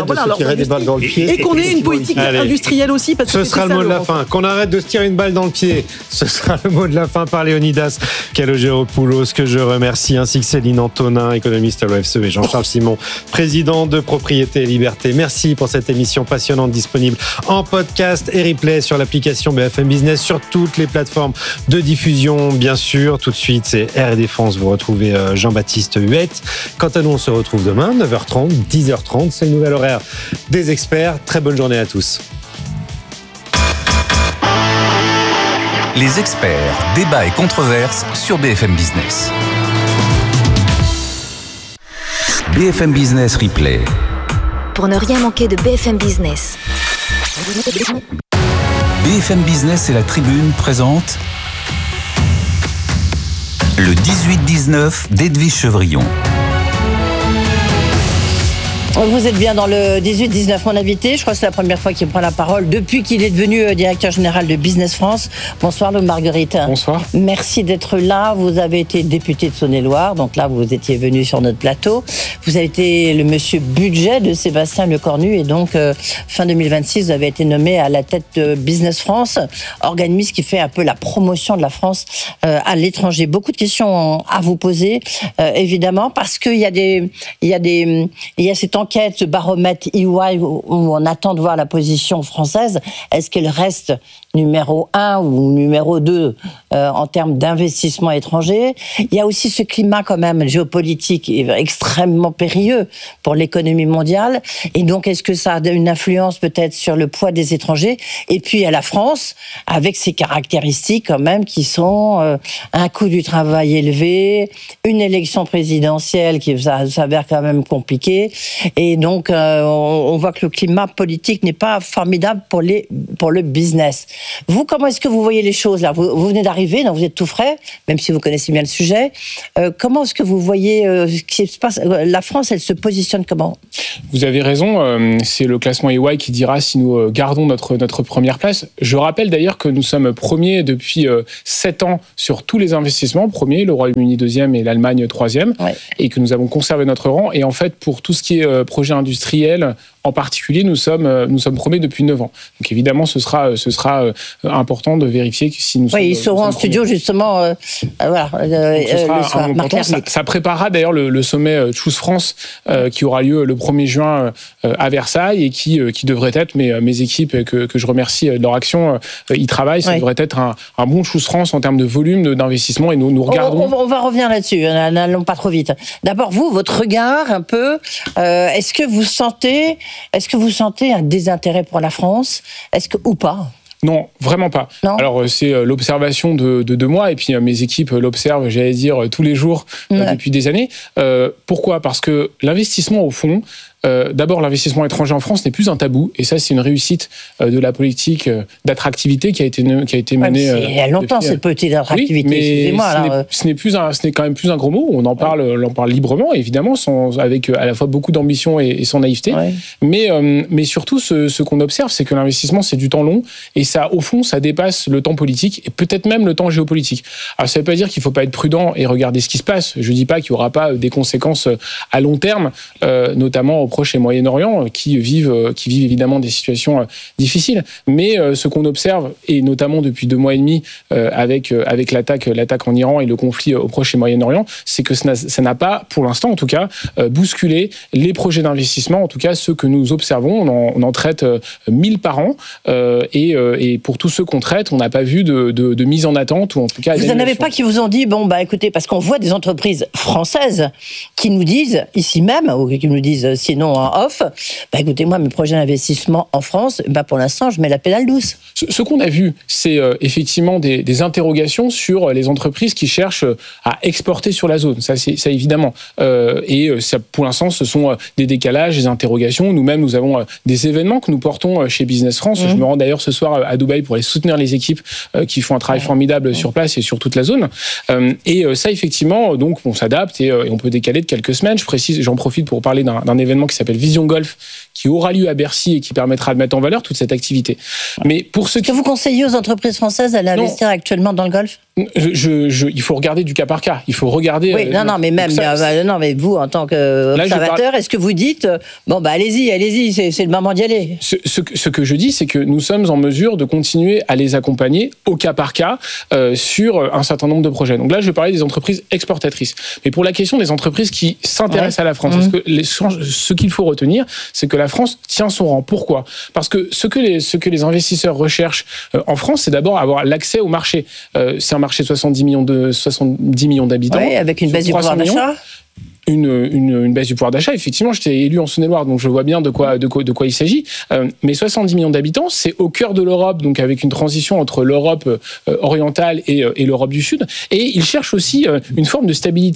et qu'on ait une politique Allez. industrielle aussi. Parce ce que sera le mot de la fin. Qu'on arrête de se tirer une balle dans le pied. Ce sera le mot de la fin par Léonidas Kalogeropoulos, que je remercie, ainsi que Céline Antonin, économiste à l'O F C E, et Jean-Charles Simon, président de Propriété et Liberté. Merci pour cette émission passionnante, disponible en podcast et replay sur l'application B F M Business, sur toutes les plateformes de diffusion, bien sûr. Tout de suite, c'est R et Défense. Vous retrouvez Jean-Baptiste Huette. Quant à nous, on se retrouve demain, neuf heures trente, dix heures trente. C'est le nouvel horaire des experts. Très bonne journée à tous. Les experts, débats et controverses sur B F M Business. B F M Business Replay. Pour ne rien manquer de B F M Business. B F M Business et la Tribune présentent le dix-huit dix-neuf d'Edwige Chevrillon. Vous êtes bien dans le dix-huit dix-neuf, mon invité. Je crois que c'est la première fois qu'il prend la parole depuis qu'il est devenu directeur général de Business France. Bonsoir, Lou Marguerite. Bonsoir. Merci d'être là. Vous avez été député de Saône-et-Loire, donc là, vous étiez venu sur notre plateau. Vous avez été le monsieur budget de Sébastien Lecornu et donc, euh, fin deux mille vingt-six, vous avez été nommé à la tête de Business France, organisme qui fait un peu la promotion de la France euh, à l'étranger. Beaucoup de questions à vous poser, euh, évidemment, parce qu'il y a des, il y a des, il y a cette enquête, ce baromètre E Y où on attend de voir la position française. Est-ce qu'elle reste numéro un ou numéro deux euh, en termes d'investissement étranger? Il y a aussi ce climat quand même géopolitique extrêmement périlleux pour l'économie mondiale. Et donc, est-ce que ça a une influence peut-être sur le poids des étrangers? Et puis, à la France, avec ses caractéristiques quand même qui sont euh, un coût du travail élevé, une élection présidentielle qui s'avère quand même compliquée. Et donc, euh, on, on voit que le climat politique n'est pas formidable pour, les, pour le business. Vous, comment est-ce que vous voyez les choses là? vous, vous venez d'arriver, donc vous êtes tout frais, même si vous connaissez bien le sujet. Euh, comment est-ce que vous voyez euh, ce qui se passe? La France, elle se positionne comment? Vous avez raison, euh, c'est le classement E Y qui dira si nous euh, gardons notre, notre première place. Je rappelle d'ailleurs que nous sommes premiers depuis euh, sept ans sur tous les investissements. Premier, le Royaume-Uni deuxième et l'Allemagne troisième. Ouais. Et que nous avons conservé notre rang. Et en fait, pour tout ce qui est euh, projet industriel, en particulier, nous sommes, euh, nous sommes premiers depuis neuf ans. Donc évidemment, ce sera, ce sera euh, important de vérifier que si nous sommes... Oui, ils seront en studio premiers. justement, euh, voilà, euh, ce sera le soir. Marc ça, ça préparera d'ailleurs le, le sommet Choose France euh, qui aura lieu le premier juin euh, à Versailles et qui, euh, qui devrait être, mes, mes équipes que, que je remercie de leur action, euh, y travaillent, ça oui. devrait être un, un bon Choose France en termes de volume d'investissement et nous, nous regardons... On, on, on va revenir là-dessus, n'allons pas trop vite. D'abord, vous, votre regard un peu, euh, est-ce que vous sentez... Est-ce que vous sentez un désintérêt pour la France? Est-ce que, ou pas? Non, vraiment pas. Non. Alors, c'est l'observation de, de deux mois, et puis mes équipes l'observent, j'allais dire, tous les jours ouais. euh, depuis des années. Euh, pourquoi? Parce que l'investissement, au fond, Euh, d'abord, l'investissement étranger en France n'est plus un tabou, et ça, c'est une réussite euh, de la politique euh, d'attractivité qui a été qui a été menée. Ouais, il y a longtemps depuis, cette politique d'attractivité. Oui, excusez-moi. Ce, alors... n'est, ce n'est plus un, ce n'est quand même plus un gros mot. On en parle, ouais. on en parle librement, évidemment, sans, avec à la fois beaucoup d'ambition et, et sans naïveté. Ouais. Mais euh, mais surtout, ce, ce qu'on observe, c'est que l'investissement, c'est du temps long, et ça, au fond, ça dépasse le temps politique et peut-être même le temps géopolitique. Alors, ça ne veut pas dire qu'il ne faut pas être prudent et regarder ce qui se passe. Je ne dis pas qu'il n'y aura pas des conséquences à long terme, euh, notamment au Proche et Moyen-Orient, qui vivent, qui vivent évidemment des situations difficiles. Mais euh, ce qu'on observe, et notamment depuis deux mois et demi, euh, avec, euh, avec l'attaque, l'attaque en Iran et le conflit au Proche et Moyen-Orient, c'est que ça n'a, ça n'a pas, pour l'instant en tout cas, euh, bousculé les projets d'investissement, en tout cas ceux que nous observons. On en, on en traite euh, mille par an, euh, et, euh, et pour tous ceux qu'on traite, on n'a pas vu de, de, de mise en attente, ou en tout cas... Vous n'en avez pas qui vous ont dit, bon, bah écoutez, parce qu'on voit des entreprises françaises qui nous disent, ici même, ou qui nous disent sinon en off, bah écoutez, moi, mes projets d'investissement en France, bah pour l'instant, je mets la pédale douce. Ce, ce qu'on a vu, c'est euh, effectivement des, des interrogations sur les entreprises qui cherchent à exporter sur la zone. Ça, c'est ça évidemment. Euh, et ça, pour l'instant, ce sont des décalages, des interrogations. Nous-mêmes, nous avons euh, des événements que nous portons chez Business France. Mmh. Je me rends d'ailleurs ce soir à Dubaï pour aller soutenir les équipes euh, qui font un travail mmh. formidable mmh. sur place et sur toute la zone. Euh, et euh, ça, effectivement, donc, on s'adapte et, euh, et on peut décaler de quelques semaines. Je précise, j'en profite pour parler d'un, d'un événement qui s'appelle Vision Golf, qui aura lieu à Bercy et qui permettra de mettre en valeur toute cette activité. Mais pour ceux qui... Est-ce que vous conseillez aux entreprises françaises d'aller investir actuellement dans le golf? je, je, je, Il faut regarder du cas par cas. Il faut regarder... Oui, euh, non, non, mais même... Ça, euh, non, mais vous, en tant qu'observateur, parle... est-ce que vous dites, bon, bah allez-y, allez-y, c'est, c'est le moment d'y aller? ce, ce, ce que je dis, c'est que nous sommes en mesure de continuer à les accompagner au cas par cas euh, sur un certain nombre de projets. Donc là, je vais parler des entreprises exportatrices. Mais pour la question des entreprises qui s'intéressent ouais. à la France, mmh. parce que les, ce qu'il faut retenir, c'est que la France tient son rang. Pourquoi? Parce que ce que les, ce que les investisseurs recherchent euh, en France, c'est d'abord avoir l'accès au marché. Euh, c'est un marché de soixante-dix millions, de, soixante-dix millions d'habitants. Oui, avec une baisse du pouvoir d'achat. Une, une, une baisse du pouvoir d'achat. Effectivement, j'étais élu en Saône-et-Loire, donc je vois bien de quoi, de quoi, de quoi il s'agit. Euh, mais soixante-dix millions d'habitants, c'est au cœur de l'Europe, donc avec une transition entre l'Europe euh, orientale et, euh, et l'Europe du Sud. Et ils cherchent aussi euh, une forme de stabilité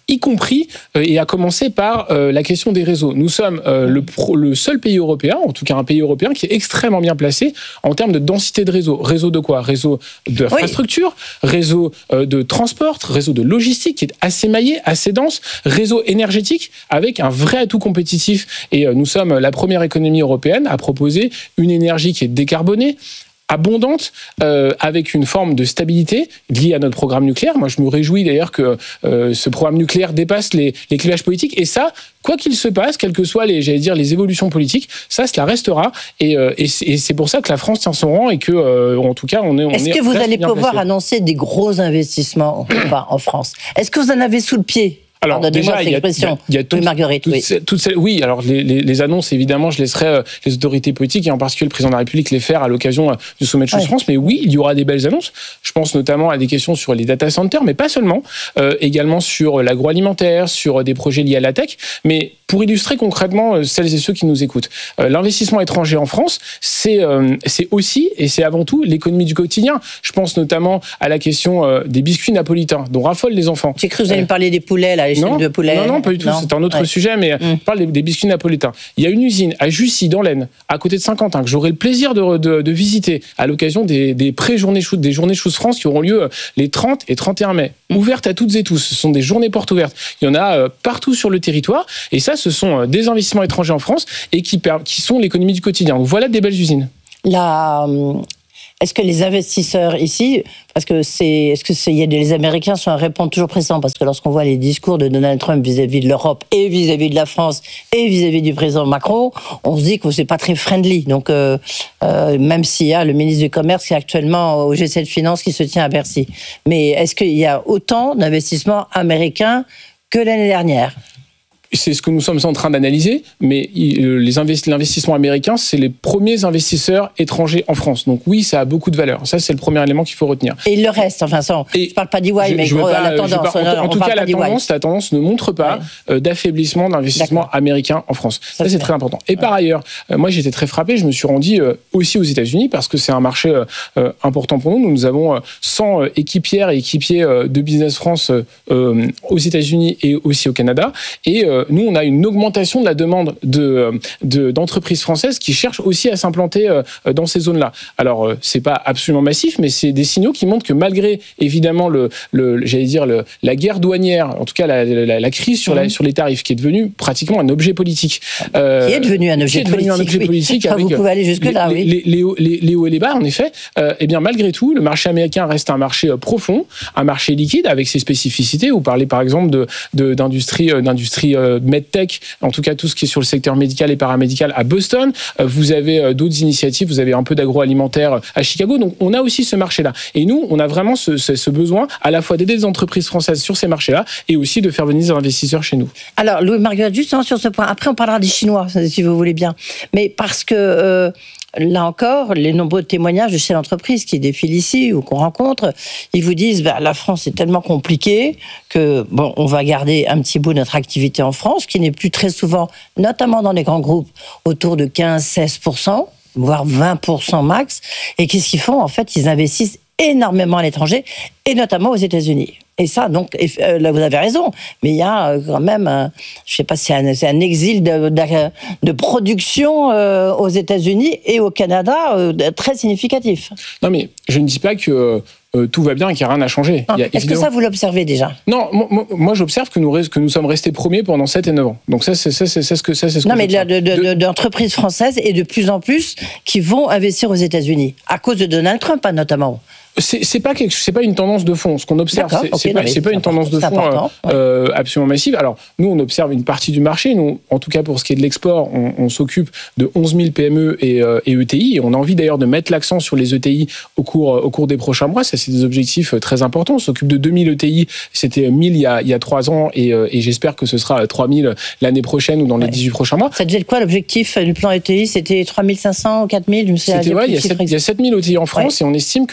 y compris euh, et à commencer par euh, la question des réseaux. Nous sommes euh, le, pro, le seul pays européen, en tout cas un pays européen, qui est extrêmement bien placé en termes de densité de réseau. Réseau de quoi? Réseau d'infrastructure, oui. réseau euh, de transport, réseau de logistique qui est assez maillé, assez dense, réseau énergétique avec un vrai atout compétitif. Et euh, nous sommes la première économie européenne à proposer une énergie qui est décarbonée, abondante, euh, avec une forme de stabilité liée à notre programme nucléaire. Moi, je me réjouis d'ailleurs que euh, ce programme nucléaire dépasse les, les clivages politiques. Et ça, quoi qu'il se passe, quelles que soient les, j'allais dire, les évolutions politiques, ça, cela restera. Et, euh, et, c'est, et c'est pour ça que la France tient son rang et que, euh, en tout cas, on est. On Est-ce est que vous allez pouvoir placé. annoncer des gros investissements en France? Est-ce que vous en avez sous le pied? Alors déjà, il y a, il y a, il y a tout, oui, Marguerite, toutes, oui. Ces, toutes ces, oui, alors les, les, les annonces, évidemment, je laisserai euh, les autorités politiques et en particulier le président de la République les faire à l'occasion euh, du sommet de Choose ouais. France. Mais oui, il y aura des belles annonces. Je pense notamment à des questions sur les data centers, mais pas seulement. Euh, également sur l'agroalimentaire, sur des projets liés à la tech. Mais pour illustrer concrètement euh, celles et ceux qui nous écoutent, euh, l'investissement étranger en France, c'est, euh, c'est aussi et c'est avant tout l'économie du quotidien. Je pense notamment à la question euh, des biscuits napolitains dont raffolent les enfants. J'ai cru que vous allez euh, me parler des poulets, là, les chaînes de poulets. Non, non, pas du tout. Non. C'est un autre ouais. sujet, mais mmh. je parle des, des biscuits napolitains. Il y a une usine à Jussy, dans l'Aisne, à côté de Saint-Quentin, que j'aurai le plaisir de, de, de visiter à l'occasion des, des pré-journées Choose, des journées Choose France qui auront lieu les trente et trente et un mai. Mmh. Ouvertes à toutes et tous. Ce sont des journées portes ouvertes. Il y en a partout sur le territoire. Et ça, ce sont des investissements étrangers en France et qui, qui sont l'économie du quotidien. Donc voilà des belles usines. La... Est-ce que les investisseurs ici, parce que c'est, est-ce que c'est, il y a des, les Américains sont à répondre toujours présents, parce que lorsqu'on voit les discours de Donald Trump vis-à-vis de l'Europe et vis-à-vis de la France et vis-à-vis du président Macron, on se dit que c'est pas très friendly. Donc euh, euh, même s'il y a le ministre du Commerce qui est actuellement au G sept Finance qui se tient à Bercy, mais est-ce qu'il y a autant d'investissements américains que l'année dernière? C'est ce que nous sommes en train d'analyser, mais les invest- l'investissement américain, c'est les premiers investisseurs étrangers en France. Donc oui, ça a beaucoup de valeur. Ça, c'est le premier élément qu'il faut retenir. Et le reste, enfin, ça, je ne parle pas d'E Y, mais je gros, pas, la tendance. Pas, en, en tout cas, la tendance, la tendance ne montre pas ouais. euh, d'affaiblissement d'investissement D'accord. américain en France. Ça, ça c'est, c'est très important. Et ouais. par ailleurs, euh, moi, j'étais très frappé. Je me suis rendu euh, aussi aux États-Unis parce que c'est un marché euh, important pour nous. Nous, nous avons euh, cent euh, équipières et équipiers euh, de Business France euh, aux États-Unis et aussi au Canada. Et euh, nous, on a une augmentation de la demande de, de, d'entreprises françaises qui cherchent aussi à s'implanter dans ces zones-là. Alors, c'est pas absolument massif, mais c'est des signaux qui montrent que malgré, évidemment, le, le, j'allais dire, le, la guerre douanière, en tout cas la, la, la crise sur, mmh. la, sur les tarifs, qui est devenue pratiquement un objet politique. Euh, qui est devenu un objet qui est devenu politique, un objet oui. politique Enfin, avec vous pouvez aller jusque-là, les, oui. Les, les, les, les hauts et les bas, en effet. Euh, eh bien, malgré tout, le marché américain reste un marché profond, un marché liquide avec ses spécificités. Vous parlez, par exemple, de, de, d'industrie, d'industrie euh, medtech, en tout cas tout ce qui est sur le secteur médical et paramédical à Boston. Vous avez d'autres initiatives, vous avez un peu d'agroalimentaire à Chicago. Donc on a aussi ce marché-là. Et nous, on a vraiment ce, ce, ce besoin à la fois d'aider les entreprises françaises sur ces marchés-là et aussi de faire venir des investisseurs chez nous. Alors Louis-Marguerite, justement sur ce point, après on parlera des Chinois, si vous voulez bien. Mais parce que... Euh Là encore, les nombreux témoignages de chefs d'entreprise qui défilent ici ou qu'on rencontre, ils vous disent bah, la France est tellement compliquée que bon, on va garder un petit bout de notre activité en France, qui n'est plus très souvent, notamment dans les grands groupes, autour de quinze à seize pour cent, voire vingt pour cent max. Et qu'est-ce qu'ils font? En fait, ils investissent énormément à l'étranger, et notamment aux États-Unis. Et ça, donc, euh, là, vous avez raison, mais il y a euh, quand même, euh, je ne sais pas si c'est un, c'est un exil de, de, de production euh, aux États-Unis et au Canada euh, très significatif. Non, mais je ne dis pas que euh, tout va bien et qu'il n'y a rien à changer. Non, il y a, est-ce évidemment... que ça, vous l'observez déjà? Non, moi, moi j'observe que nous, que nous sommes restés premiers pendant sept et neuf ans. Donc ça, c'est, ça, c'est, c'est ce que, ça, c'est ce non, que mais de, de, de, d'entreprises françaises et de plus en plus qui vont investir aux États-Unis, à cause de Donald Trump, hein, notamment. C'est, c'est pas quelque, c'est pas une tendance de fond. Ce qu'on observe, c'est, okay, c'est pas, c'est pas une tendance de fond euh, euh, absolument massive. Alors, nous, on observe une partie du marché. Nous, en tout cas, pour ce qui est de l'export, on, on s'occupe de onze mille P M E et, euh, et E T I. Et on a envie d'ailleurs de mettre l'accent sur les E T I au cours, au cours des prochains mois. Ça, c'est des objectifs très importants. On s'occupe de deux mille E T I. C'était mille il y a, il y a trois ans. Et, et j'espère que ce sera trois mille l'année prochaine ou dans les ouais. dix-huit prochains mois. Ça devait être quoi l'objectif du plan E T I? C'était trois mille cinq cents ou quatre mille? C'était, ouais, il y a sept mille E T I en France. Ouais. Et on estime qu'il y en a à peu près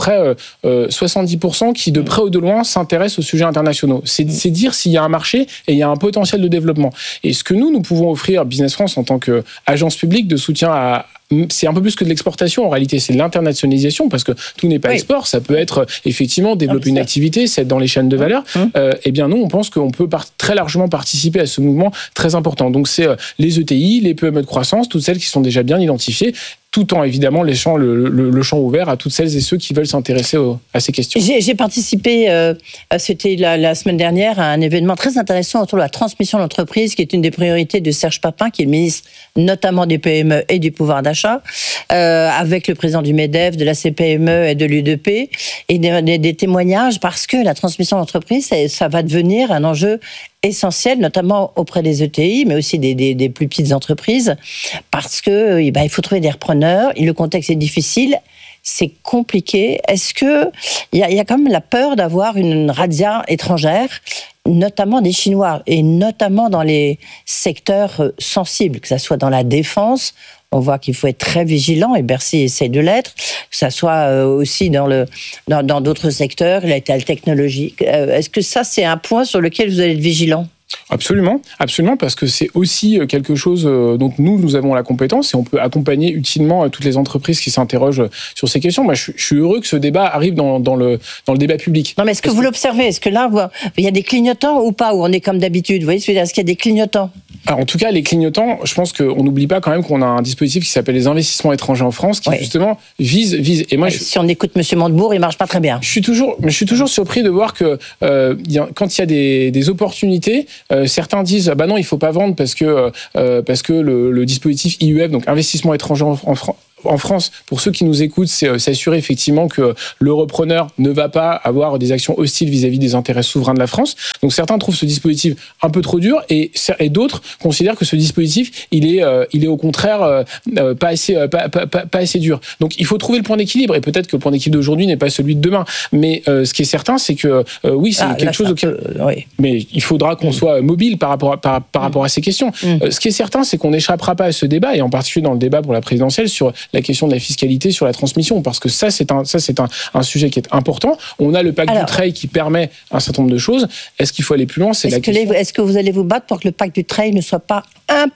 près euh, euh, soixante-dix pour cent qui, de près ou de loin, s'intéressent aux sujets internationaux. C'est, c'est dire s'il y a un marché et il y a un potentiel de développement. Et ce que nous, nous pouvons offrir, Business France, en tant qu'agence publique de soutien à... C'est un peu plus que de l'exportation, en réalité, c'est de l'internationalisation, parce que tout n'est pas oui. export, ça peut être effectivement développer une activité, c'est être dans les chaînes de valeur. Hum. Euh, eh bien, nous, on pense qu'on peut par- très largement participer à ce mouvement très important. Donc, c'est euh, les E T I, les P M E de croissance, toutes celles qui sont déjà bien identifiées, tout en évidemment laissant le, le, le champ ouvert à toutes celles et ceux qui veulent s'intéresser au, à ces questions. J'ai, j'ai participé, euh, c'était la, la semaine dernière, à un événement très intéressant autour de la transmission de l'entreprise, qui est une des priorités de Serge Papin, qui est le ministre notamment des P M E et du pouvoir d'achat, euh, avec le président du MEDEF, de la C P M E et de l'U D P, et des, des, des témoignages, parce que la transmission de l'entreprise, ça, ça va devenir un enjeu essentiel, notamment auprès des E T I, mais aussi des, des, des plus petites entreprises, parce que eh ben, il faut trouver des repreneurs, et le contexte est difficile, c'est compliqué. Est-ce que il y a, y a quand même la peur d'avoir une razzia étrangère, notamment des Chinois, et notamment dans les secteurs sensibles, que ça soit dans la défense? On voit qu'il faut être très vigilant, et Bercy essaie de l'être, que ça soit aussi dans, le, dans, dans d'autres secteurs, la technologie. Est-ce que ça, c'est un point sur lequel vous allez être vigilant ? Absolument, absolument, parce que c'est aussi quelque chose dont nous, nous avons la compétence et on peut accompagner utilement toutes les entreprises qui s'interrogent sur ces questions. Moi, je, je suis heureux que ce débat arrive dans, dans, le, dans le débat public. Non, mais est-ce que parce vous que... l'observez ? Est-ce que là, il y a des clignotants ou pas ? Ou on est comme d'habitude ? Vous voyez, est-ce qu'il y a des clignotants ? Alors, en tout cas, les clignotants, je pense qu'on n'oublie pas quand même qu'on a un dispositif qui s'appelle les investissements étrangers en France, qui ouais. justement vise, vise. Et moi, ouais, je... si on écoute M. Montebourg, il marche pas très bien. Je suis toujours, je suis toujours surpris de voir que euh, y a, quand il y a des, des opportunités, euh, certains disent ah bah non, il faut pas vendre parce que euh, parce que le, le dispositif I U F, donc investissement étranger en, en France. En France, pour ceux qui nous écoutent, c'est s'assurer effectivement que le repreneur ne va pas avoir des actions hostiles vis-à-vis des intérêts souverains de la France. Donc certains trouvent ce dispositif un peu trop dur et, et d'autres considèrent que ce dispositif, il est, euh, il est au contraire euh, pas, assez, euh, pas, pas, pas, pas assez dur. Donc il faut trouver le point d'équilibre et peut-être que le point d'équilibre d'aujourd'hui n'est pas celui de demain. Mais euh, ce qui est certain, c'est que euh, oui, c'est ah, quelque chose auquel... Peut, oui. Mais il faudra qu'on mmh. soit mobile par rapport à, par, par mmh. rapport à ces questions. Mmh. Euh, ce qui est certain, c'est qu'on n'échappera pas à ce débat et en particulier dans le débat pour la présidentielle sur la question de la fiscalité sur la transmission, parce que ça, c'est un, ça, c'est un, un sujet qui est important. On a le pacte Alors, du trade qui permet un certain nombre de choses. Est-ce qu'il faut aller plus loin ? C'est est-ce, la que question. Les, est-ce que vous allez vous battre pour que le pacte du trade ne soit pas impacté ?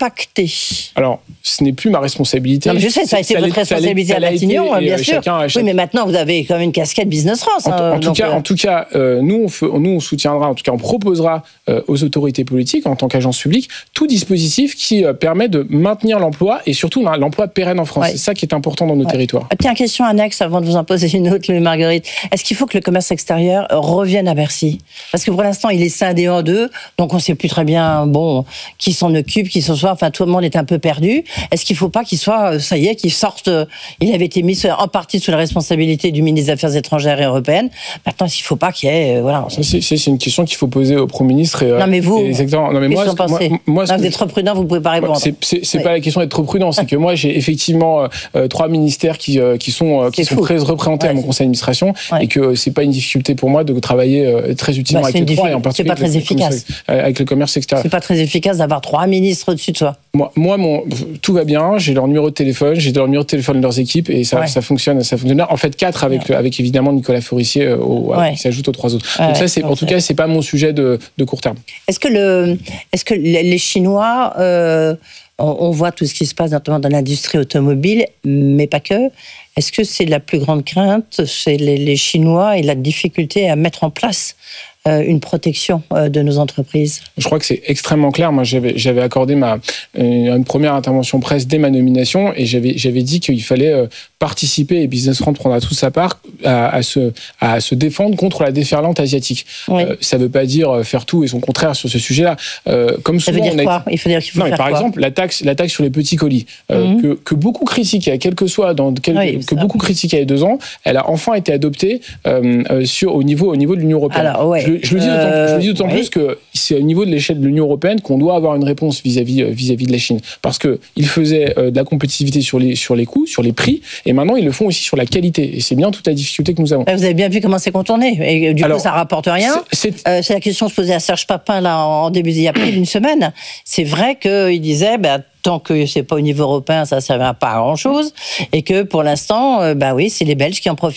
Alors, ce n'est plus ma responsabilité. Non, mais je sais, ça a été ça votre responsabilité à Matignon, été, bien sûr. Chacun, chacun... Oui, mais maintenant, vous avez quand même une casquette Business France. En, hein, en, tout, cas, euh... en tout cas, euh, nous, on fait, nous, on soutiendra, en tout cas, on proposera euh, aux autorités politiques, en tant qu'agence publique, tout dispositif qui euh, permet de maintenir l'emploi et surtout l'emploi pérenne en France. Ouais. C'est ça qui est important dans nos ouais. territoires. Tiens, question annexe avant de vous en poser une autre, Louis Marguerite. Est-ce qu'il faut que le commerce extérieur revienne à Bercy ? Parce que pour l'instant, il est scindé en deux, donc on ne sait plus très bien, bon, qui s'en occupe, qui s'en soit. Enfin, tout le monde est un peu perdu. Est-ce qu'il ne faut pas qu'il soit, ça y est, qu'il sorte. Il avait été mis en partie sous la responsabilité du ministre des Affaires étrangères et européennes. Maintenant, est-ce qu'il ne faut pas qu'il y ait, voilà. C'est, c'est, c'est une question qu'il faut poser au Premier ministre. Et, non, mais vous, et non, mais moi, ce que, moi, moi ce non, vous êtes trop prudent, vous ne pouvez pas répondre. C'est, c'est, c'est oui. pas la question d'être trop prudent, c'est que moi, j'ai effectivement euh, trois ministères qui, euh, qui sont, qui sont très représentés ouais. à mon conseil d'administration ouais. et que c'est pas une difficulté pour moi de travailler euh, très utilement bah, avec les trois et en particulier c'est pas très avec, efficace. avec le commerce extérieur. C'est pas très efficace d'avoir trois ministres au-dessus de soi. Moi, moi mon, tout va bien, j'ai leur numéro de téléphone, j'ai leur numéro de téléphone de leurs équipes et ça, ouais. ça fonctionne, ça fonctionne. En fait, quatre avec, ouais. avec évidemment Nicolas Forissier euh, au, ouais. qui s'ajoute aux trois autres. Ouais, Donc ça, c'est, en tout cas, c'est pas mon sujet de, de court terme. Est-ce que le, est-ce que les Chinois euh, on voit tout ce qui se passe notamment dans l'industrie automobile, mais pas que. Est-ce que c'est la plus grande crainte, c'est les, les Chinois et la difficulté à mettre en place euh, une protection euh, de nos entreprises? Je crois que c'est extrêmement clair. Moi, j'avais, j'avais accordé ma, une première intervention presse dès ma nomination et j'avais, j'avais dit qu'il fallait euh, participer, et Business France prendra toute sa part, à, à, se, à se défendre contre la déferlante asiatique. Oui. Euh, ça ne veut pas dire faire tout et son contraire sur ce sujet-là. Euh, comme souvent, ça veut dire on a quoi été... Il faut dire qu'il faut non, faire par quoi exemple, la taxe, la taxe sur les petits colis, euh, mm-hmm. que, que beaucoup critiquaient, quel que soit, dans quel, oui, que beaucoup critiquaient il y a deux ans, elle a enfin été adoptée euh, sur, au, niveau, au niveau de l'Union européenne. Alors, ouais. je, je le dis d'autant, euh, je le dis d'autant oui. plus que c'est au niveau de l'échelle de l'Union européenne qu'on doit avoir une réponse vis-à-vis, vis-à-vis de la Chine. Parce qu'ils faisaient de la compétitivité sur les, sur les coûts, sur les prix, et maintenant ils le font aussi sur la qualité. Et c'est bien toute la difficulté que nous avons. Vous avez bien vu comment c'est contourné. Et du Alors, coup, ça rapporte rien. C'est, c'est... Euh, c'est la question que se posait à Serge Papin là, en début, il y a plus d'une semaine. C'est vrai qu'il disait... Ben, tant que c'est pas au niveau européen, ça ne servira pas à grand-chose. Et que pour l'instant, euh, bah oui, c'est les Belges qui en profitent.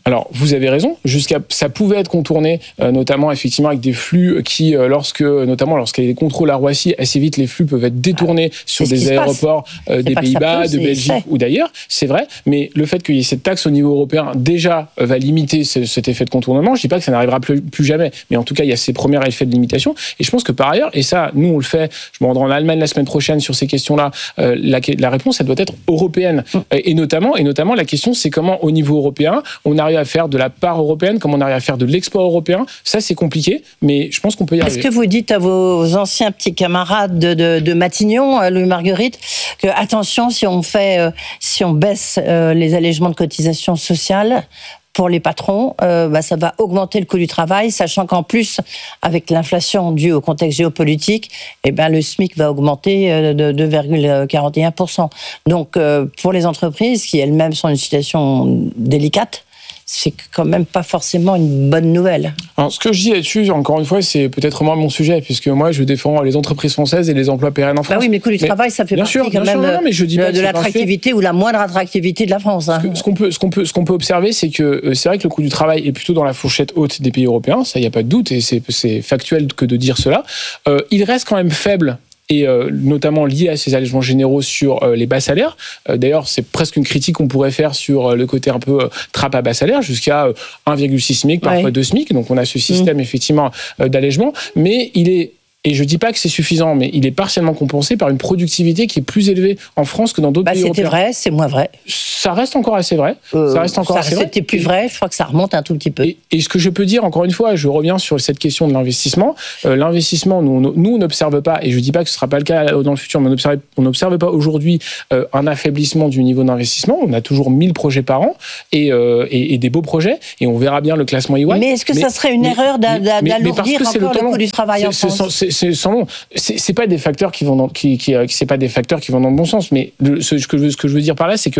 Alors, vous avez raison. Jusqu'à, ça pouvait être contourné, euh, notamment effectivement avec des flux qui, euh, lorsque, notamment lorsqu'il y a des contrôles à Roissy, assez vite les flux peuvent être détournés ah, sur des aéroports euh, des Pays-Bas, peut, de Belgique c'est... ou d'ailleurs. C'est vrai. Mais le fait qu'il y ait cette taxe au niveau européen déjà euh, va limiter ce, cet effet de contournement. Je dis pas que ça n'arrivera plus, plus jamais, mais en tout cas, il y a ces premiers effets de limitation. Et je pense que par ailleurs, et ça, nous on le fait. Je me rendrai en Allemagne la semaine prochaine sur ces questions-là. Euh, la, la réponse, elle doit être européenne. Mm. Et, et notamment, et notamment, la question, c'est comment au niveau européen, on arrive à faire de la part européenne, comment on arrive à faire de l'export européen. Ça, c'est compliqué, mais je pense qu'on peut y arriver. Est-ce que vous dites à vos anciens petits camarades de, de, de Matignon, Louis Marguerite, que attention, si on fait, euh, si on baisse euh, les allégements de cotisations sociales pour les patrons, euh, bah, ça va augmenter le coût du travail, sachant qu'en plus, avec l'inflation due au contexte géopolitique, eh ben, le SMIC va augmenter de deux virgule quarante et un pour cent. Donc, euh, pour les entreprises, qui elles-mêmes sont dans une situation délicate, c'est quand même pas forcément une bonne nouvelle. Alors, ce que je dis là-dessus, encore une fois, c'est peut-être moins mon sujet, puisque moi, je défends les entreprises françaises et les emplois pérennes en France. Bah oui, mais le coût du mais, travail, ça fait partie sûr, quand même sûr, non, mais je dis de, de l'attractivité ou la moindre attractivité de la France. Hein. Ce, que, ce, qu'on peut, ce, qu'on peut, ce qu'on peut observer, c'est que euh, c'est vrai que le coût du travail est plutôt dans la fourchette haute des pays européens, ça, il n'y a pas de doute, et c'est, c'est factuel que de dire cela. Euh, il reste quand même faible, et euh, notamment lié à ces allégements généraux sur euh, les bas salaires. Euh, d'ailleurs, c'est presque une critique qu'on pourrait faire sur euh, le côté un peu euh, trappe à bas salaire, jusqu'à euh, un virgule six SMIC, parfois ouais. deux SMIC. Donc on a ce système mmh. effectivement euh, d'allègement, mais il est... Et je dis pas que c'est suffisant, mais il est partiellement compensé par une productivité qui est plus élevée en France que dans d'autres bah, pays c'était européens. C'était vrai, c'est moins vrai. Ça reste encore assez vrai. Euh, ça reste encore ça, assez vrai. C'était plus vrai, je crois que ça remonte un tout petit peu. Et, et ce que je peux dire, encore une fois, je reviens sur cette question de l'investissement. Euh, l'investissement, nous, on, nous, on n'observe pas, et je dis pas que ce sera pas le cas dans le futur, mais on n'observe pas aujourd'hui euh, un affaiblissement du niveau d'investissement. On a toujours mille projets par an et, euh, et, et des beaux projets, et on verra bien le classement E Y. Mais est-ce que mais, ça serait une mais, erreur d'a, d'a, mais, d'alourdir mais encore le, le coût du travail c'est, en France? C'est, c'est, c'est sans long. C'est, c'est pas des facteurs qui vont dans, qui, qui, c'est pas des facteurs qui vont dans le bon sens, mais le, ce, que je, ce que je veux dire par là, c'est que